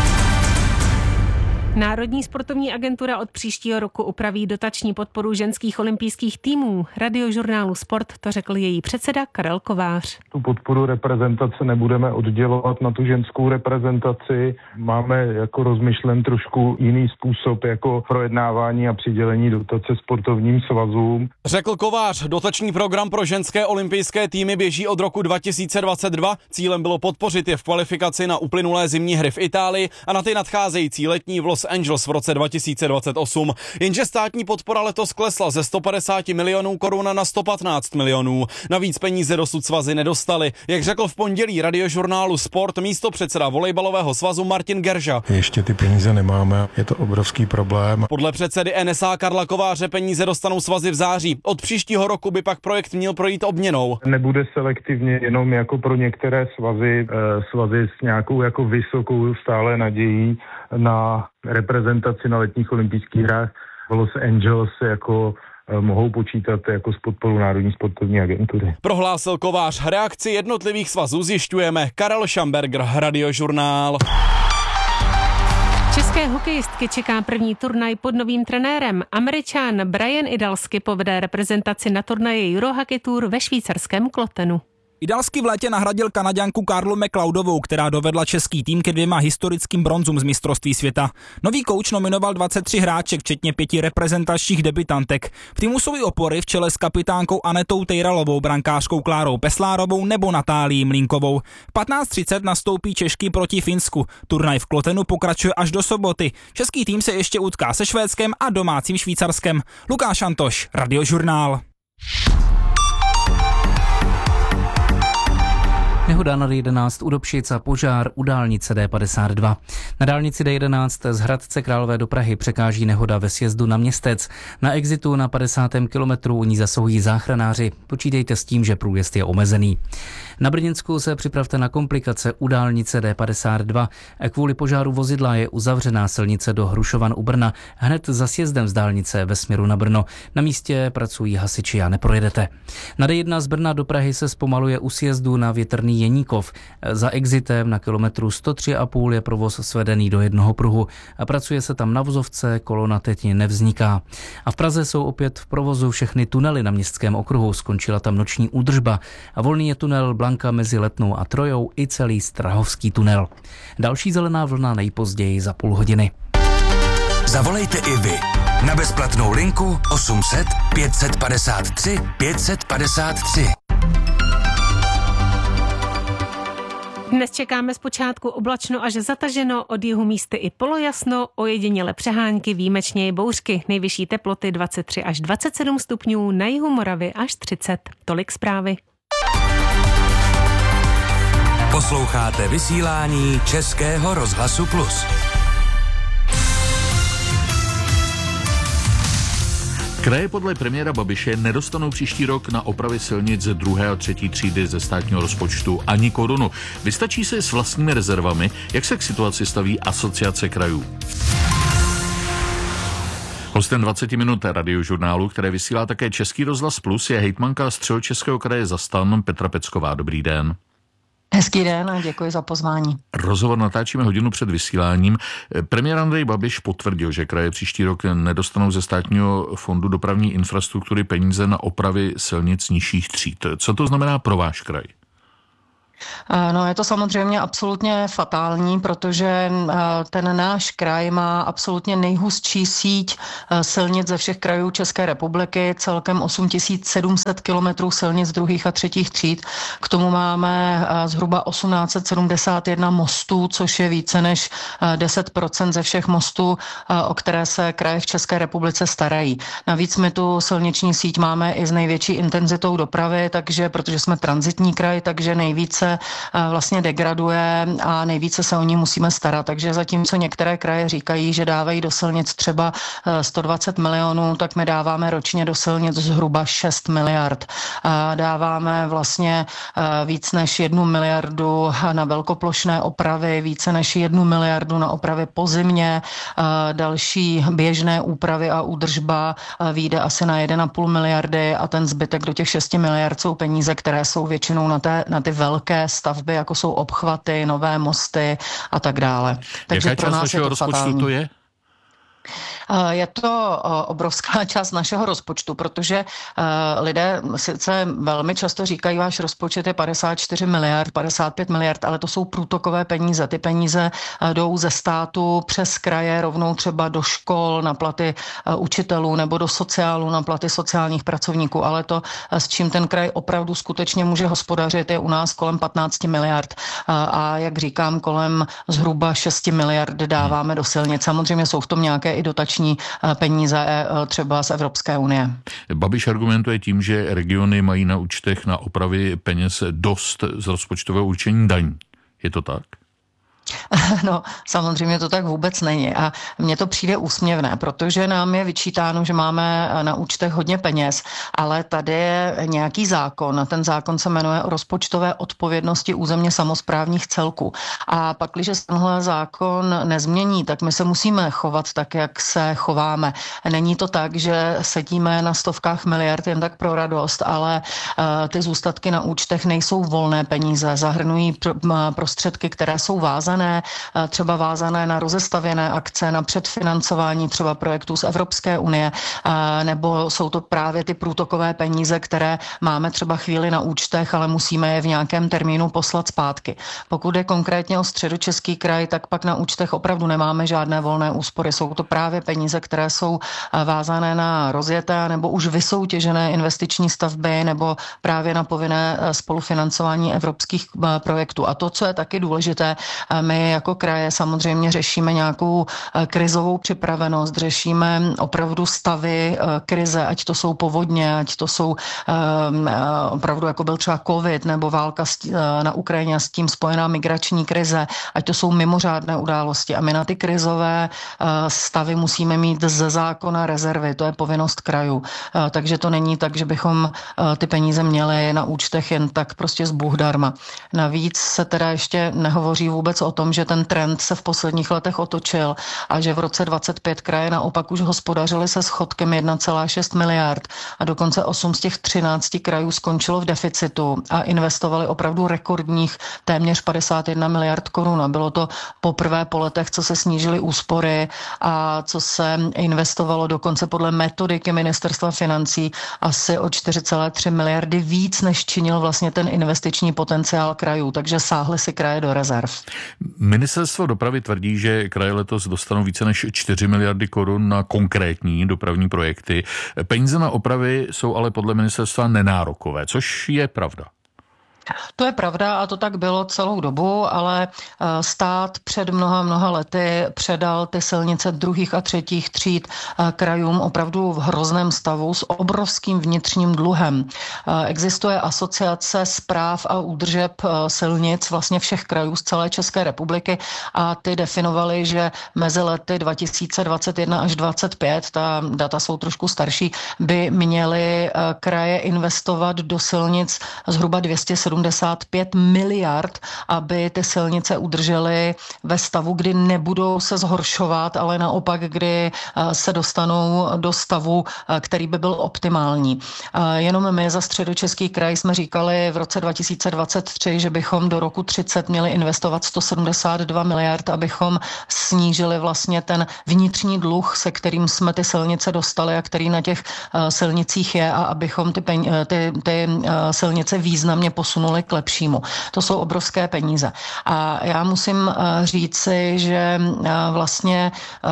Národní sportovní agentura od příštího roku upraví dotační podporu ženských olympijských týmů. Radiožurnálu Sport to řekl její předseda Karel Kovář. Tu podporu reprezentace nebudeme oddělovat na tu ženskou reprezentaci. Máme jako rozmyšlen trošku jiný způsob jako projednávání a přidělení dotace sportovním svazům. Řekl Kovář, dotační program pro ženské olympijské týmy běží od roku 2022. Cílem bylo podpořit je v kvalifikaci na uplynulé zimní hry v Itálii a na ty nadcházející letní v Los Angeles v roce 2028. Jenže státní podpora letos klesla ze 150 milionů korun na 115 milionů. Navíc peníze dosud svazy nedostaly. Jak řekl v pondělí Radiožurnálu Sport místopředseda volejbalového svazu Martin Gerža. Ještě ty peníze nemáme, je to obrovský problém. Podle předsedy NSA Karla Kováře peníze dostanou svazy v září. Od příštího roku by pak projekt měl projít obměnou. Nebude selektivně jenom jako pro některé svazy s nějakou jako vysokou stále nadějí na reprezentaci na letních olympijských hrách v Los Angeles jako mohou počítat jako s podporou Národní sportovní agentury. Prohlásil Kovář. Reakci jednotlivých svazů zjišťujeme. Karel Šamberger, Radiožurnál. České hokejistky čeká první turnaj pod novým trenérem. Američan Brian Idalsky povede reprezentaci na turnaji Eurohockey Tour ve švýcarském Klotenu. Idalsky v létě nahradil Kanaďanku Karlu McLeodovou, která dovedla český tým ke 2 historickým bronzům z mistrovství světa. Nový kouč nominoval 23 hráček, včetně 5 reprezentačních debutantek. V týmu jsou i opory v čele s kapitánkou Anetou Tejralovou, brankářkou Klárou Peslárovou nebo Natálií Mlínkovou. V 15:30 nastoupí Češky proti Finsku. Turnaj v Klotenu pokračuje až do soboty. Český tým se ještě utká se Švédskem a domácím Švýcarskem. Lukáš Antoš, Radiožurnál. Nehoda na D11 u Dobšic a požár u dálnice D52. Na dálnici D11 z Hradce Králové do Prahy překáží nehoda ve sjezdu na Městec. Na exitu na 50. kilometru u ní zasahují záchranáři. Počítejte s tím, že průjezd je omezený. Na Brněnsku se připravte na komplikace u dálnice D52. Kvůli požáru vozidla je uzavřená silnice do Hrušovan u Brna hned za sjezdem z dálnice ve směru na Brno. Na místě pracují hasiči a neprojedete. Na D1 z Brna do Prahy se zpomaluje u sjezdu na Větrný Jeníkov. Za exitem na kilometru 103,5 je provoz svedený do jednoho pruhu a pracuje se tam na vozovce, kolona teď nevzniká. A v Praze jsou opět v provozu všechny tunely na Městském okruhu, skončila tam noční údržba a volný je tunel Blanka mezi Letnou a Trojou i celý Strahovský tunel. Další zelená vlna nejpozději za půl hodiny. Zavolejte i vy na bezplatnou linku 800 553 553. Dnes čekáme zpočátku oblačno až zataženo, od jihu místy i polojasno, ojediněle přehánky, výjimečně i bouřky. Nejvyšší teploty 23 až 27 stupňů, na jihu Moravy až 30. Tolik zprávy. Posloucháte vysílání Českého rozhlasu Plus. Kraje podle premiéra Babiše nedostanou příští rok na opravy silnic ze 2. a 3. třídy ze státního rozpočtu ani korunu. Vystačí se s vlastními rezervami, jak se k situaci staví Asociace krajů. Hostem 20 minut radiožurnálu, které vysílá také Český rozhlas Plus, je hejtmanka Středočeského kraje za STAN Petra Pecková. Dobrý den. Hezký den a děkuji za pozvání. Rozhovor natáčíme hodinu před vysíláním. Premiér Andrej Babiš potvrdil, že kraje příští rok nedostanou ze státního fondu dopravní infrastruktury peníze na opravy silnic nižších tříd. Co to znamená pro váš kraj? No, je to samozřejmě absolutně fatální, protože ten náš kraj má absolutně nejhustší síť silnic ze všech krajů České republiky, celkem 8700 kilometrů silnic 2. a 3. tříd. K tomu máme zhruba 1871 mostů, což je více než 10% ze všech mostů, o které se kraje v České republice starají. Navíc my tu silniční síť máme i s největší intenzitou dopravy, takže protože jsme tranzitní kraj, takže nejvíce vlastně degraduje a nejvíce se o ní musíme starat. Takže zatímco některé kraje říkají, že dávají do silnic třeba 120 milionů, tak my dáváme ročně do silnic zhruba 6 miliard. Dáváme vlastně víc než 1 miliardu na velkoplošné opravy, více než 1 miliardu na opravy pozimně, další běžné úpravy a údržba vyjde asi na 1,5 miliardy a ten zbytek do těch 6 miliard jsou peníze, které jsou většinou na ty velké stavby, jako jsou obchvaty, nové mosty a tak dále. Takže jaká část vašeho rozpočtu to je? Je to obrovská část našeho rozpočtu, protože lidé sice velmi často říkají, váš rozpočet je 54 miliard, 55 miliard, ale to jsou průtokové peníze. Ty peníze jdou ze státu přes kraje rovnou třeba do škol na platy učitelů nebo do sociálu na platy sociálních pracovníků, ale to, s čím ten kraj opravdu skutečně může hospodařit, je u nás kolem 15 miliard a jak říkám, kolem zhruba 6 miliard dáváme do silnic. Samozřejmě jsou v tom nějaké i dotační peníze třeba z Evropské unie. Babiš argumentuje tím, že regiony mají na účtech na opravy peněz dost z rozpočtového určení daní. Je to tak? No, samozřejmě to tak vůbec není a mně to přijde úsměvné, protože nám je vyčítáno, že máme na účtech hodně peněz, ale tady je nějaký zákon a ten zákon se jmenuje o rozpočtové odpovědnosti územně samosprávních celků. A pak, když se tenhle zákon nezmění, tak my se musíme chovat tak, jak se chováme. Není to tak, že sedíme na stovkách miliard jen tak pro radost, ale ty zůstatky na účtech nejsou volné peníze, zahrnují prostředky, které jsou vázané, třeba vázané na rozestavěné akce, na předfinancování třeba projektů z Evropské unie, nebo jsou to právě ty průtokové peníze, které máme třeba chvíli na účtech, ale musíme je v nějakém termínu poslat zpátky. Pokud je konkrétně o Středočeský kraj, tak pak na účtech opravdu nemáme žádné volné úspory. Jsou to právě peníze, které jsou vázané na rozjeté nebo už vysoutěžené investiční stavby nebo právě na povinné spolufinancování evropských projektů. A to, co je taky důležité, my jako kraje samozřejmě řešíme nějakou krizovou připravenost, řešíme opravdu stavy krize, ať to jsou povodně, ať to jsou opravdu jako byl třeba covid nebo válka na Ukrajině a s tím spojená migrační krize, ať to jsou mimořádné události. A my na ty krizové stavy musíme mít ze zákona rezervy, to je povinnost krajů. Takže to není tak, že bychom ty peníze měli na účtech jen tak prostě z Bůh darma. Navíc se teda ještě nehovoří vůbec o tom, že ten trend se v posledních letech otočil a že v roce 25 kraje naopak už hospodařily se schodkem 1,6 miliard a dokonce 8 z těch 13 krajů skončilo v deficitu a investovali opravdu rekordních téměř 51 miliard korun. A bylo to poprvé po letech, co se snížily úspory a co se investovalo dokonce podle metodiky Ministerstva financí asi o 4,3 miliardy víc, než činil vlastně ten investiční potenciál krajů, takže sáhly si kraje do rezerv. Ministerstvo dopravy tvrdí, že kraje letos dostanou více než 4 miliardy korun na konkrétní dopravní projekty. Peníze na opravy jsou ale podle ministerstva nenárokové, což je pravda. To je pravda a to tak bylo celou dobu, ale stát před mnoha lety předal ty silnice druhých a třetích tříd krajům opravdu v hrozném stavu s obrovským vnitřním dluhem. Existuje asociace správ a údržeb silnic vlastně všech krajů z celé České republiky a ty definovali, že mezi lety 2021 až 2025, ta data jsou trošku starší, by měly kraje investovat do silnic zhruba 275 miliard, aby ty silnice udržely ve stavu, kdy nebudou se zhoršovat, ale naopak, kdy se dostanou do stavu, který by byl optimální. Jenom my za Středočeský kraj jsme říkali v roce 2023, že bychom do roku 30 měli investovat 172 miliard, abychom snížili vlastně ten vnitřní dluh, se kterým jsme ty silnice dostali a který na těch silnicích je a abychom ty silnice významně posunuli k lepšímu. To jsou obrovské peníze. A já musím říci, že vlastně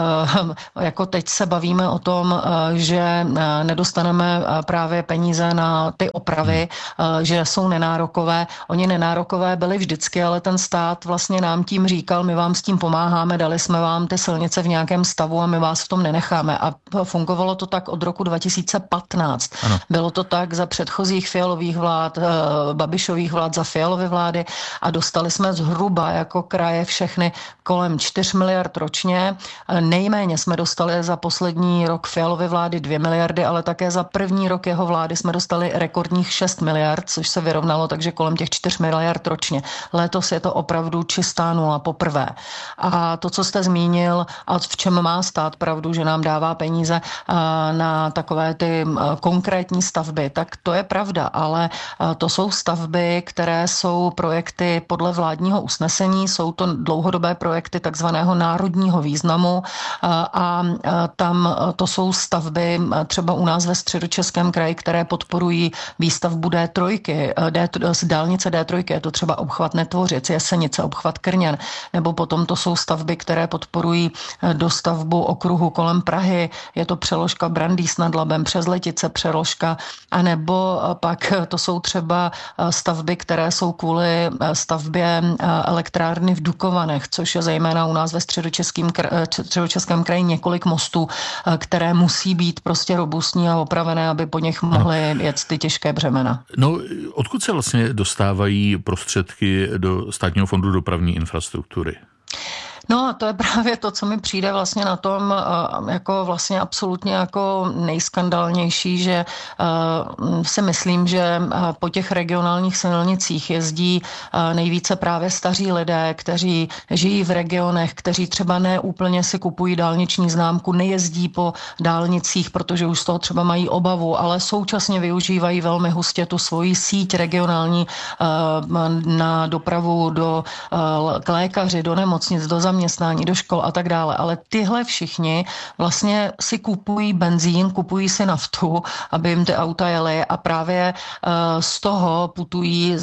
jako teď se bavíme o tom, že nedostaneme právě peníze na ty opravy, že jsou nenárokové. Oni nenárokové byli vždycky, ale ten stát vlastně nám tím říkal, my vám s tím pomáháme, dali jsme vám ty silnice v nějakém stavu a my vás v tom nenecháme. A fungovalo to tak od roku 2015. Ano. Bylo to tak za předchozích Fialových vlád, Babišových vlád, za Fialovy vlády a dostali jsme zhruba jako kraje všechny kolem 4 miliard ročně. Nejméně jsme dostali za poslední rok Fialovy vlády 2 miliardy, ale také za první rok jeho vlády jsme dostali rekordních 6 miliard, což se vyrovnalo, takže kolem těch 4 miliard ročně. Letos je to opravdu čistá nula poprvé. A to, co jste zmínil, a v čem má stát pravdu, že nám dává peníze na takové ty konkrétní stavby, tak to je pravda, ale to jsou stavby, které jsou projekty podle vládního usnesení, jsou to dlouhodobé projekty takzvaného národního významu a tam to jsou stavby třeba u nás ve Středočeském kraji, které podporují výstavbu D3, z dálnice D3, je to třeba obchvat Netvořic, Jesenice, obchvat Krněn, nebo potom to jsou stavby, které podporují dostavbu okruhu kolem Prahy, je to přeložka Brandýs nad Labem, přes Letice přeložka, anebo pak to jsou třeba stavby, které jsou kvůli stavbě elektrárny v Dukovanech, což je zejména u nás ve Středočeském kraji několik mostů, které musí být prostě robustní a opravené, aby po nich mohly jet ty těžké břemena. No, odkud se vlastně dostávají prostředky do Státního fondu dopravní infrastruktury? No a to je právě to, co mi přijde vlastně na tom jako vlastně absolutně jako nejskandálnější, že si myslím, že po těch regionálních silnicích jezdí nejvíce právě staří lidé, kteří žijí v regionech, kteří třeba ne úplně si kupují dálniční známku, nejezdí po dálnicích, protože už z toho třeba mají obavu, ale současně využívají velmi hustě tu svoji síť regionální na dopravu k lékaři, do nemocnic, do zaměstnání, do škol a tak dále. Ale tyhle všichni vlastně si kupují benzín, kupují si naftu, aby jim ty auta jely a právě z toho putují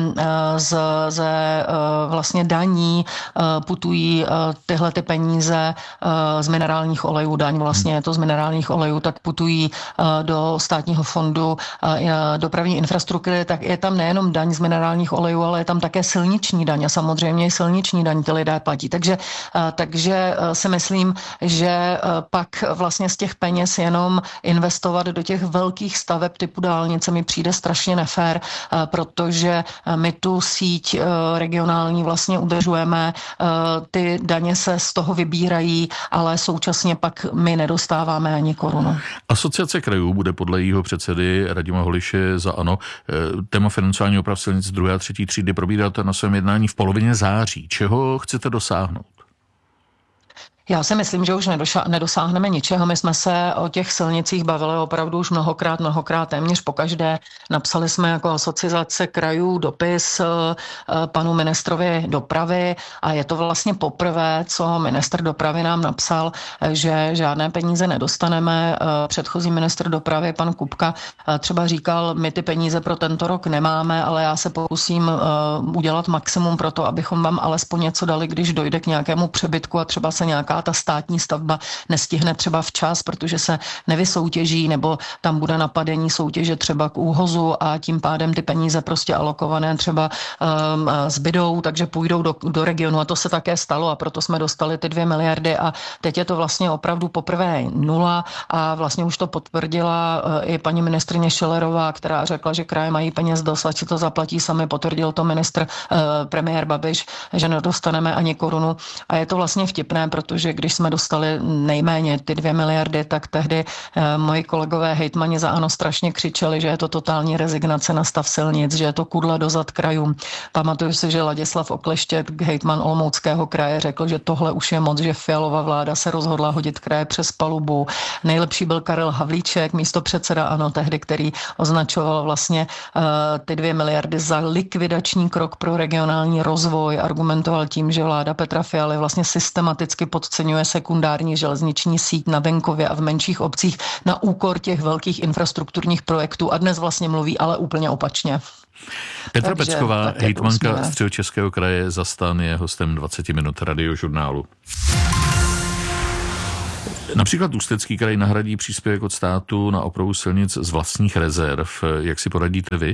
ze vlastně daní, putují tyhle ty peníze z minerálních olejů, daň vlastně je to z minerálních olejů, tak putují do Státního fondu dopravní infrastruktury, tak je tam nejenom daň z minerálních olejů, ale je tam také silniční daň a samozřejmě i silniční daň ty lidé platí. Takže takže si myslím, že pak vlastně z těch peněz jenom investovat do těch velkých staveb typu dálnice mi přijde strašně nefér, protože my tu síť regionální vlastně udržujeme, ty daně se z toho vybírají, ale současně pak my nedostáváme ani korunu. Asociace krajů bude podle jejího předsedy Radima Holiše za ANO téma financování oprav silnic 2. a 3. třídy probírat na svém jednání v polovině září. Čeho chcete dosáhnout? Já si myslím, že už nedosáhneme ničeho. My jsme se o těch silnicích bavili opravdu už mnohokrát, téměř pokaždé. Napsali jsme jako asociace krajů dopis panu ministrovi dopravy a je to vlastně poprvé, co ministr dopravy nám napsal, že žádné peníze nedostaneme. Předchozí ministr dopravy, pan Kupka, třeba říkal, my ty peníze pro tento rok nemáme, ale já se pokusím udělat maximum pro to, abychom vám alespoň něco dali, když dojde k nějakému přebytku a třeba se nějaká ta státní stavba nestihne třeba včas, protože se nevysoutěží, nebo tam bude napadení soutěže třeba k úhozu a tím pádem ty peníze prostě alokované třeba zbydou, takže půjdou do regionu a to se také stalo a proto jsme dostali ty 2 miliardy a teď je to vlastně opravdu poprvé 0 a vlastně už to potvrdila i paní ministryně Schillerová, která řekla, že kraje mají peněz dost, ať si to zaplatí sami, potvrdil to premiér Babiš, že nedostaneme ani korunu a je to vlastně vtipné, protože když jsme dostali nejméně ty 2 miliardy, tak tehdy moji kolegové hejtmani za ANO strašně křičeli, že je to totální rezignace na stav silnic, že je to kudla do zad krajům. Pamatuju si, že Ladislav Okleštěk, hejtman Olomouckého kraje, řekl, že tohle už je moc, že Fialova vláda se rozhodla hodit kraje přes palubu. Nejlepší byl Karel Havlíček, místopředseda ANO tehdy, který označoval vlastně ty 2 miliardy za likvidační krok pro regionální rozvoj, argumentoval tím, že vláda Petra Fialy vlastně systematicky podceňuje sekundární železniční síť na venkově a v menších obcích na úkor těch velkých infrastrukturních projektů a dnes vlastně mluví ale úplně opačně. Petra Pecková, hejtmanka Středočeského kraje za STAN, je hostem 20 minut Radiožurnálu. Například Ústecký kraj nahradí příspěvek od státu na opravu silnic z vlastních rezerv. Jak si poradíte vy?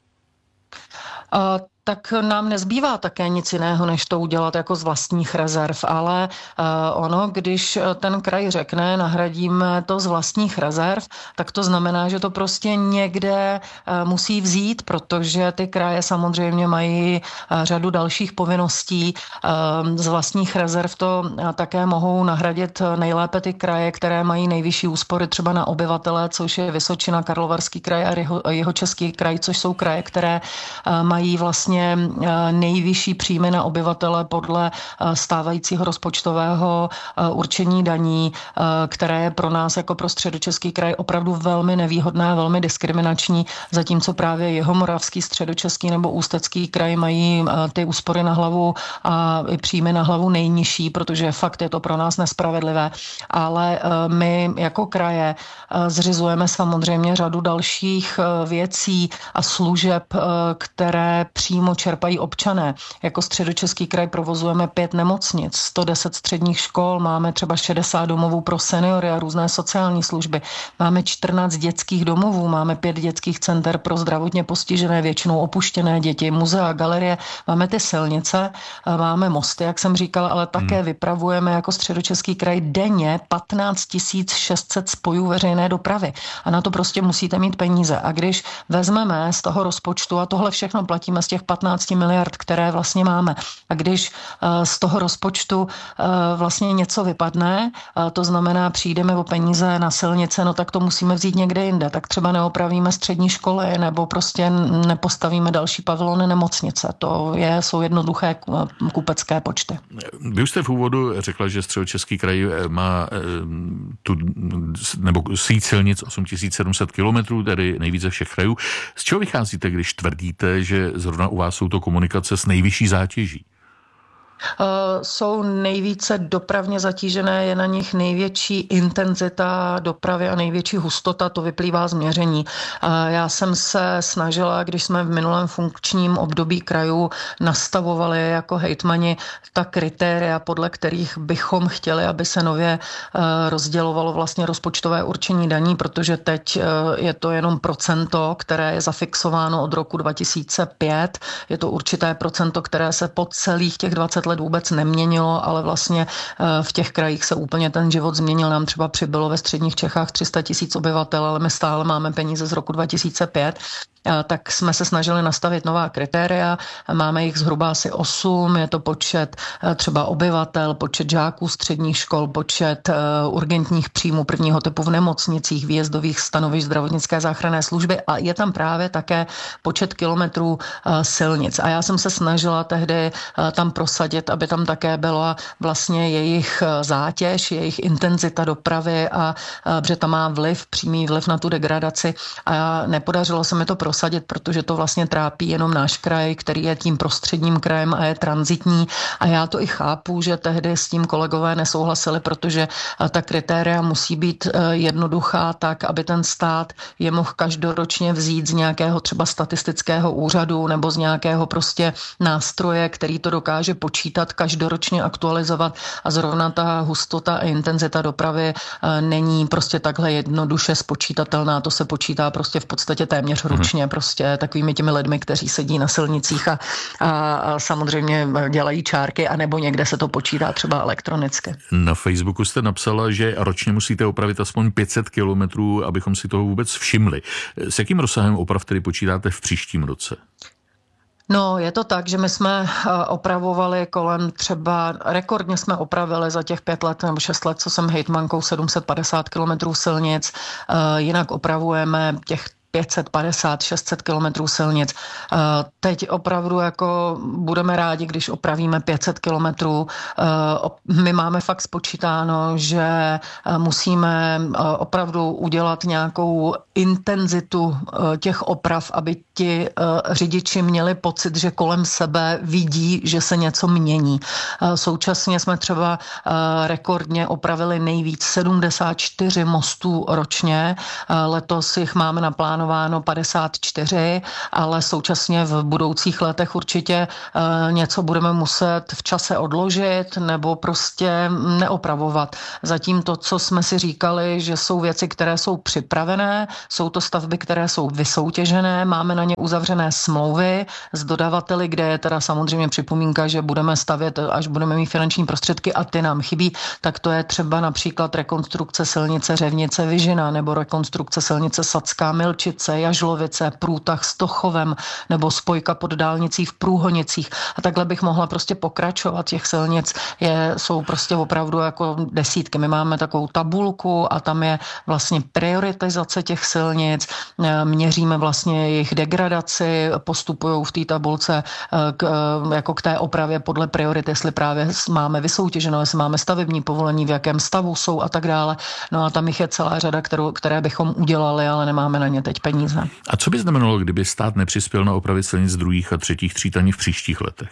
Tak nám nezbývá také nic jiného, než to udělat jako z vlastních rezerv, ale ono, když ten kraj řekne, nahradíme to z vlastních rezerv, tak to znamená, že to prostě někde musí vzít, protože ty kraje samozřejmě mají řadu dalších povinností. Z vlastních rezerv to také mohou nahradit nejlépe ty kraje, které mají nejvyšší úspory třeba na obyvatele, což je Vysočina, Karlovarský kraj a Jihočeský kraj, což jsou kraje, které mají vlastně nejvyšší příjmy na obyvatele podle stávajícího rozpočtového určení daní, které je pro nás jako pro Středočeský kraj opravdu velmi nevýhodné, velmi diskriminační, zatímco právě Jihomoravský, Středočeský nebo Ústecký kraj mají ty úspory na hlavu a i příjmy na hlavu nejnižší, protože fakt je to pro nás nespravedlivé. Ale my jako kraje zřizujeme samozřejmě řadu dalších věcí a služeb, které přímo čerpají občané. Jako Středočeský kraj provozujeme 5 nemocnic, 110 středních škol, máme třeba 60 domovů pro seniory a různé sociální služby. Máme 14 dětských domovů, máme 5 dětských center pro zdravotně postižené, většinou opuštěné děti, muzea, galerie, máme ty silnice, máme mosty, jak jsem říkala, ale také vypravujeme jako Středočeský kraj denně 15 600 spojů veřejné dopravy. A na to prostě musíte mít peníze. A když vezmeme z toho rozpočtu, a tohle všechno platíme z těch 15 miliard, které vlastně máme. A když z toho rozpočtu vlastně něco vypadne, to znamená přijdeme o peníze na silnice, no tak to musíme vzít někde jinde. Tak třeba neopravíme střední školy nebo prostě nepostavíme další pavilony nemocnice. To jsou jednoduché kupecké počty. Vy už jste v úvodu řekla, že Středočeský kraj má síť silnic 8700 kilometrů, tedy nejvíce všech krajů. Z čeho vycházíte, když tvrdíte, že zrovna u vás jsou to komunikace s nejvyšší zátěží? Jsou nejvíce dopravně zatížené, je na nich největší intenzita dopravy a největší hustota, to vyplývá z měření. Já jsem se snažila, když jsme v minulém funkčním období krajů nastavovali jako hejtmani ta kritéria, podle kterých bychom chtěli, aby se nově rozdělovalo vlastně rozpočtové určení daní, protože teď je to jenom procento, které je zafixováno od roku 2005. Je to určité procento, které se po celých těch 20 let let vůbec neměnilo, ale vlastně v těch krajích se úplně ten život změnil. Nám třeba přibylo ve středních Čechách 300 000 obyvatel, ale my stále máme peníze z roku 2005. Tak jsme se snažili nastavit nová kritéria. Máme jich zhruba asi 8. Je to počet třeba obyvatel, počet žáků středních škol, počet urgentních příjmů prvního typu v nemocnicích, výjezdových stanovišť zdravotnické záchranné služby a je tam právě také počet kilometrů silnic. A já jsem se snažila tehdy tam prosadit, aby tam také byla vlastně jejich zátěž, jejich intenzita dopravy a protože tam má přímý vliv na tu degradaci a nepodařilo se mi to prosadit, protože to vlastně trápí jenom náš kraj, který je tím prostředním krajem a je tranzitní a já to i chápu, že tehdy s tím kolegové nesouhlasili, protože ta kritéria musí být jednoduchá tak, aby ten stát je mohl každoročně vzít z nějakého třeba statistického úřadu nebo z nějakého prostě nástroje, který to dokáže počítat, každoročně aktualizovat a zrovna ta hustota a intenzita dopravy není prostě takhle jednoduše spočítatelná, to se počítá prostě v podstatě téměř ručně, prostě takovými těmi lidmi, kteří sedí na silnicích a samozřejmě dělají čárky, anebo někde se to počítá třeba elektronicky. Na Facebooku jste napsala, že ročně musíte opravit aspoň 500 kilometrů, abychom si toho vůbec všimli. S jakým rozsahem oprav tedy počítáte v příštím roce? No, je to tak, že my jsme opravovali kolem třeba, rekordně jsme opravili za těch 5 let nebo 6 let, co jsem hejtmankou, 750 kilometrů silnic, jinak opravujeme těch 550-600 kilometrů silnic. Teď opravdu jako budeme rádi, když opravíme 500 kilometrů. My máme fakt spočítáno, že musíme opravdu udělat nějakou intenzitu těch oprav, aby ti řidiči měli pocit, že kolem sebe vidí, že se něco mění. Současně jsme třeba rekordně opravili nejvíc 74 mostů ročně. Letos jich máme naplánováno 54, ale současně v budoucích letech určitě něco budeme muset v čase odložit nebo prostě neopravovat. Zatím to, co jsme si říkali, že jsou věci, které jsou připravené, jsou to stavby, které jsou vysoutěžené, máme na ně uzavřené smlouvy s dodavateli, kde je teda samozřejmě připomínka, že budeme stavět, až budeme mít finanční prostředky a ty nám chybí, tak to je třeba například rekonstrukce silnice Řevnice Vyžina nebo rekonstrukce silnice Sadská Milčice, Jažlovice, průtah s Tochovem nebo spojka pod dálnicí v Průhonicích. A takhle bych mohla prostě pokračovat. Těch silnic jsou prostě opravdu jako desítky. My máme takovou tabulku a tam je vlastně prioritizace těch silnic. Měříme vlastně jejich degradaci, postupují v té tabulce jako k té opravě podle priorit, jestli právě máme vysoutěženo, jestli máme stavební povolení, v jakém stavu jsou a tak dále. No a tam jich je celá řada, které bychom udělali, ale nemáme na ně teď peníze. A co by znamenalo, kdyby stát nepřispěl na opravy silnic druhých a třetích tříd ani v příštích letech?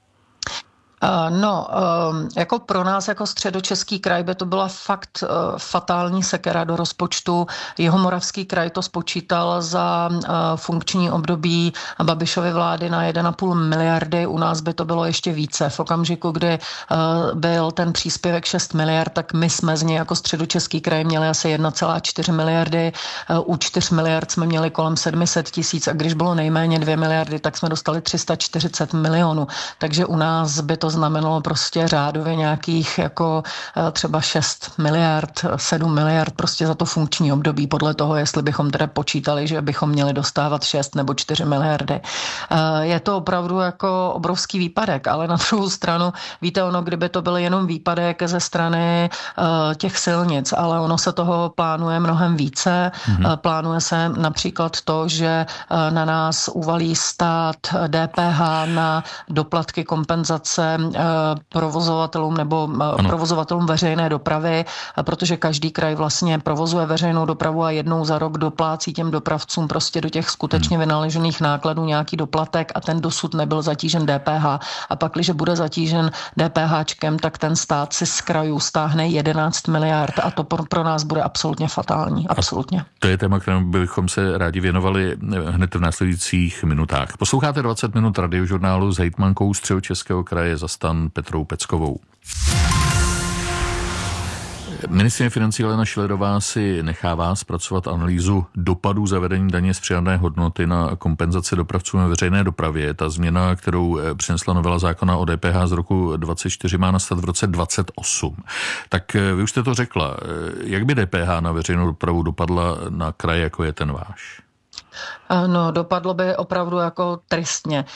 No, jako pro nás, jako Středočeský kraj, by to byla fakt fatální sekera do rozpočtu. Jihomoravský kraj to spočítal za funkční období Babišovy vlády na 1,5 miliardy. U nás by to bylo ještě více. V okamžiku, kdy byl ten příspěvek 6 miliard, tak my jsme z něj jako Středočeský kraj měli asi 1,4 miliardy. U 4 miliard jsme měli kolem 700 000 a když bylo nejméně 2 miliardy, tak jsme dostali 340 milionů. Takže u nás by to znamenalo prostě řádově nějakých jako třeba 6 miliard, 7 miliard prostě za to funkční období, podle toho, jestli bychom teda počítali, že bychom měli dostávat 6 nebo 4 miliardy. Je to opravdu jako obrovský výpadek, ale na druhou stranu, víte, kdyby to byl jenom výpadek ze strany těch silnic, ale ono se toho plánuje mnohem více. Plánuje se například to, že na nás uvalí stát DPH na doplatky kompenzace provozovatelům nebo provozovatelům veřejné dopravy, protože každý kraj vlastně provozuje veřejnou dopravu a jednou za rok doplácí těm dopravcům prostě do těch skutečně vynaložených nákladů nějaký doplatek a ten dosud nebyl zatížen DPH. A pak, když bude zatížen DPHčkem, tak ten stát si z krajů stáhne 11 miliard a to pro nás bude absolutně fatální. Absolutně. A to je téma, kterému bychom se rádi věnovali hned v následujících minutách. Posloucháte 20 minut radiožurnálu s hejtmankou Středočeského kraje za STAN Petrou Peckovou. Ministryně financí Alena Schillerová si nechává zpracovat analýzu dopadů zavedení daně z přidané hodnoty na kompenzace dopravcům ve veřejné dopravě. Ta změna, kterou přinesla novela zákona o DPH z roku 2024, má nastat v roce 2028. Tak vy už jste to řekla. Jak by DPH na veřejnou dopravu dopadla na kraj, jako je ten váš? No, dopadlo by opravdu jako tristně.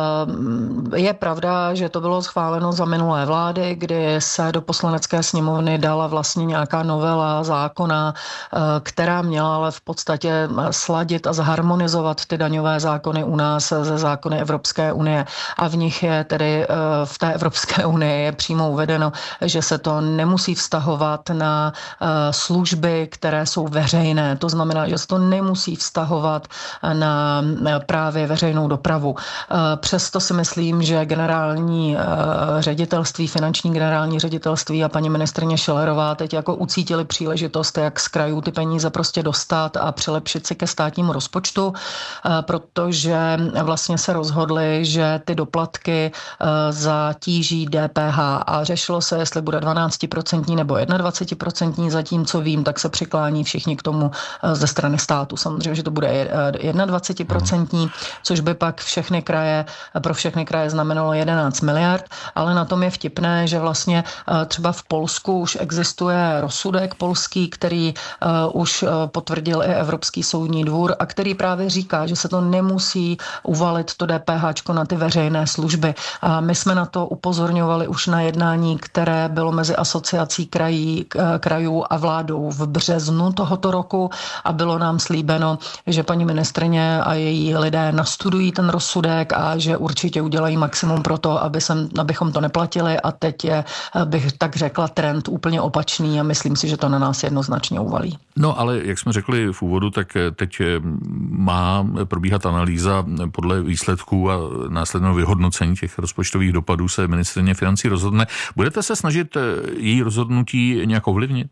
Je pravda, že to bylo schváleno za minulé vlády, kdy se do Poslanecké sněmovny dala vlastně nějaká novela zákona, která měla ale v podstatě sladit a zharmonizovat ty daňové zákony u nás ze zákony Evropské unie. A v nich je tedy v té Evropské unii je přímo uvedeno, že se to nemusí vztahovat na služby, které jsou veřejné. To znamená, že se to nemusí vztahovat na právě veřejnou dopravu. Přesto si myslím, že generální ředitelství, finanční generální ředitelství a paní ministryně Schillerová teď jako ucítili příležitost, jak z krajů ty peníze prostě dostat a přilepšit si ke státnímu rozpočtu, protože vlastně se rozhodli, že ty doplatky zatíží DPH a řešilo se, jestli bude 12% nebo 21%, zatímco vím, tak se přiklání všichni k tomu ze strany státu. Samozřejmě, že to bude 21%, což by pak pro všechny kraje znamenalo 11 miliard, ale na tom je vtipné, že vlastně třeba v Polsku už existuje rozsudek polský, který už potvrdil i Evropský soudní dvůr a který právě říká, že se to nemusí uvalit to DPHčko na ty veřejné služby. A my jsme na to upozorňovali už na jednání, které bylo mezi asociací krajů a vládou v březnu tohoto roku a bylo nám slíbeno, že paní ministryně a její lidé nastudují ten rozsudek a že určitě udělají maximum pro to, abychom to neplatili a teď je, bych tak řekla, trend úplně opačný a myslím si, že to na nás jednoznačně uvalí. No ale jak jsme řekli v úvodu, tak teď má probíhat analýza podle výsledků a následného vyhodnocení těch rozpočtových dopadů se ministryně financí rozhodne. Budete se snažit její rozhodnutí nějak ovlivnit?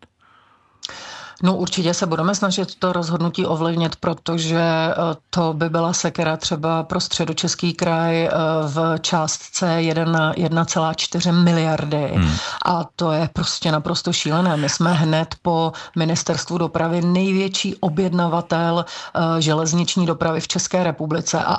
No určitě se budeme snažit to rozhodnutí ovlivnit, protože to by byla sekera třeba pro Středočeský kraj v částce 1,4 miliardy. A to je prostě naprosto šílené. My jsme hned po ministerstvu dopravy největší objednavatel železniční dopravy v České republice a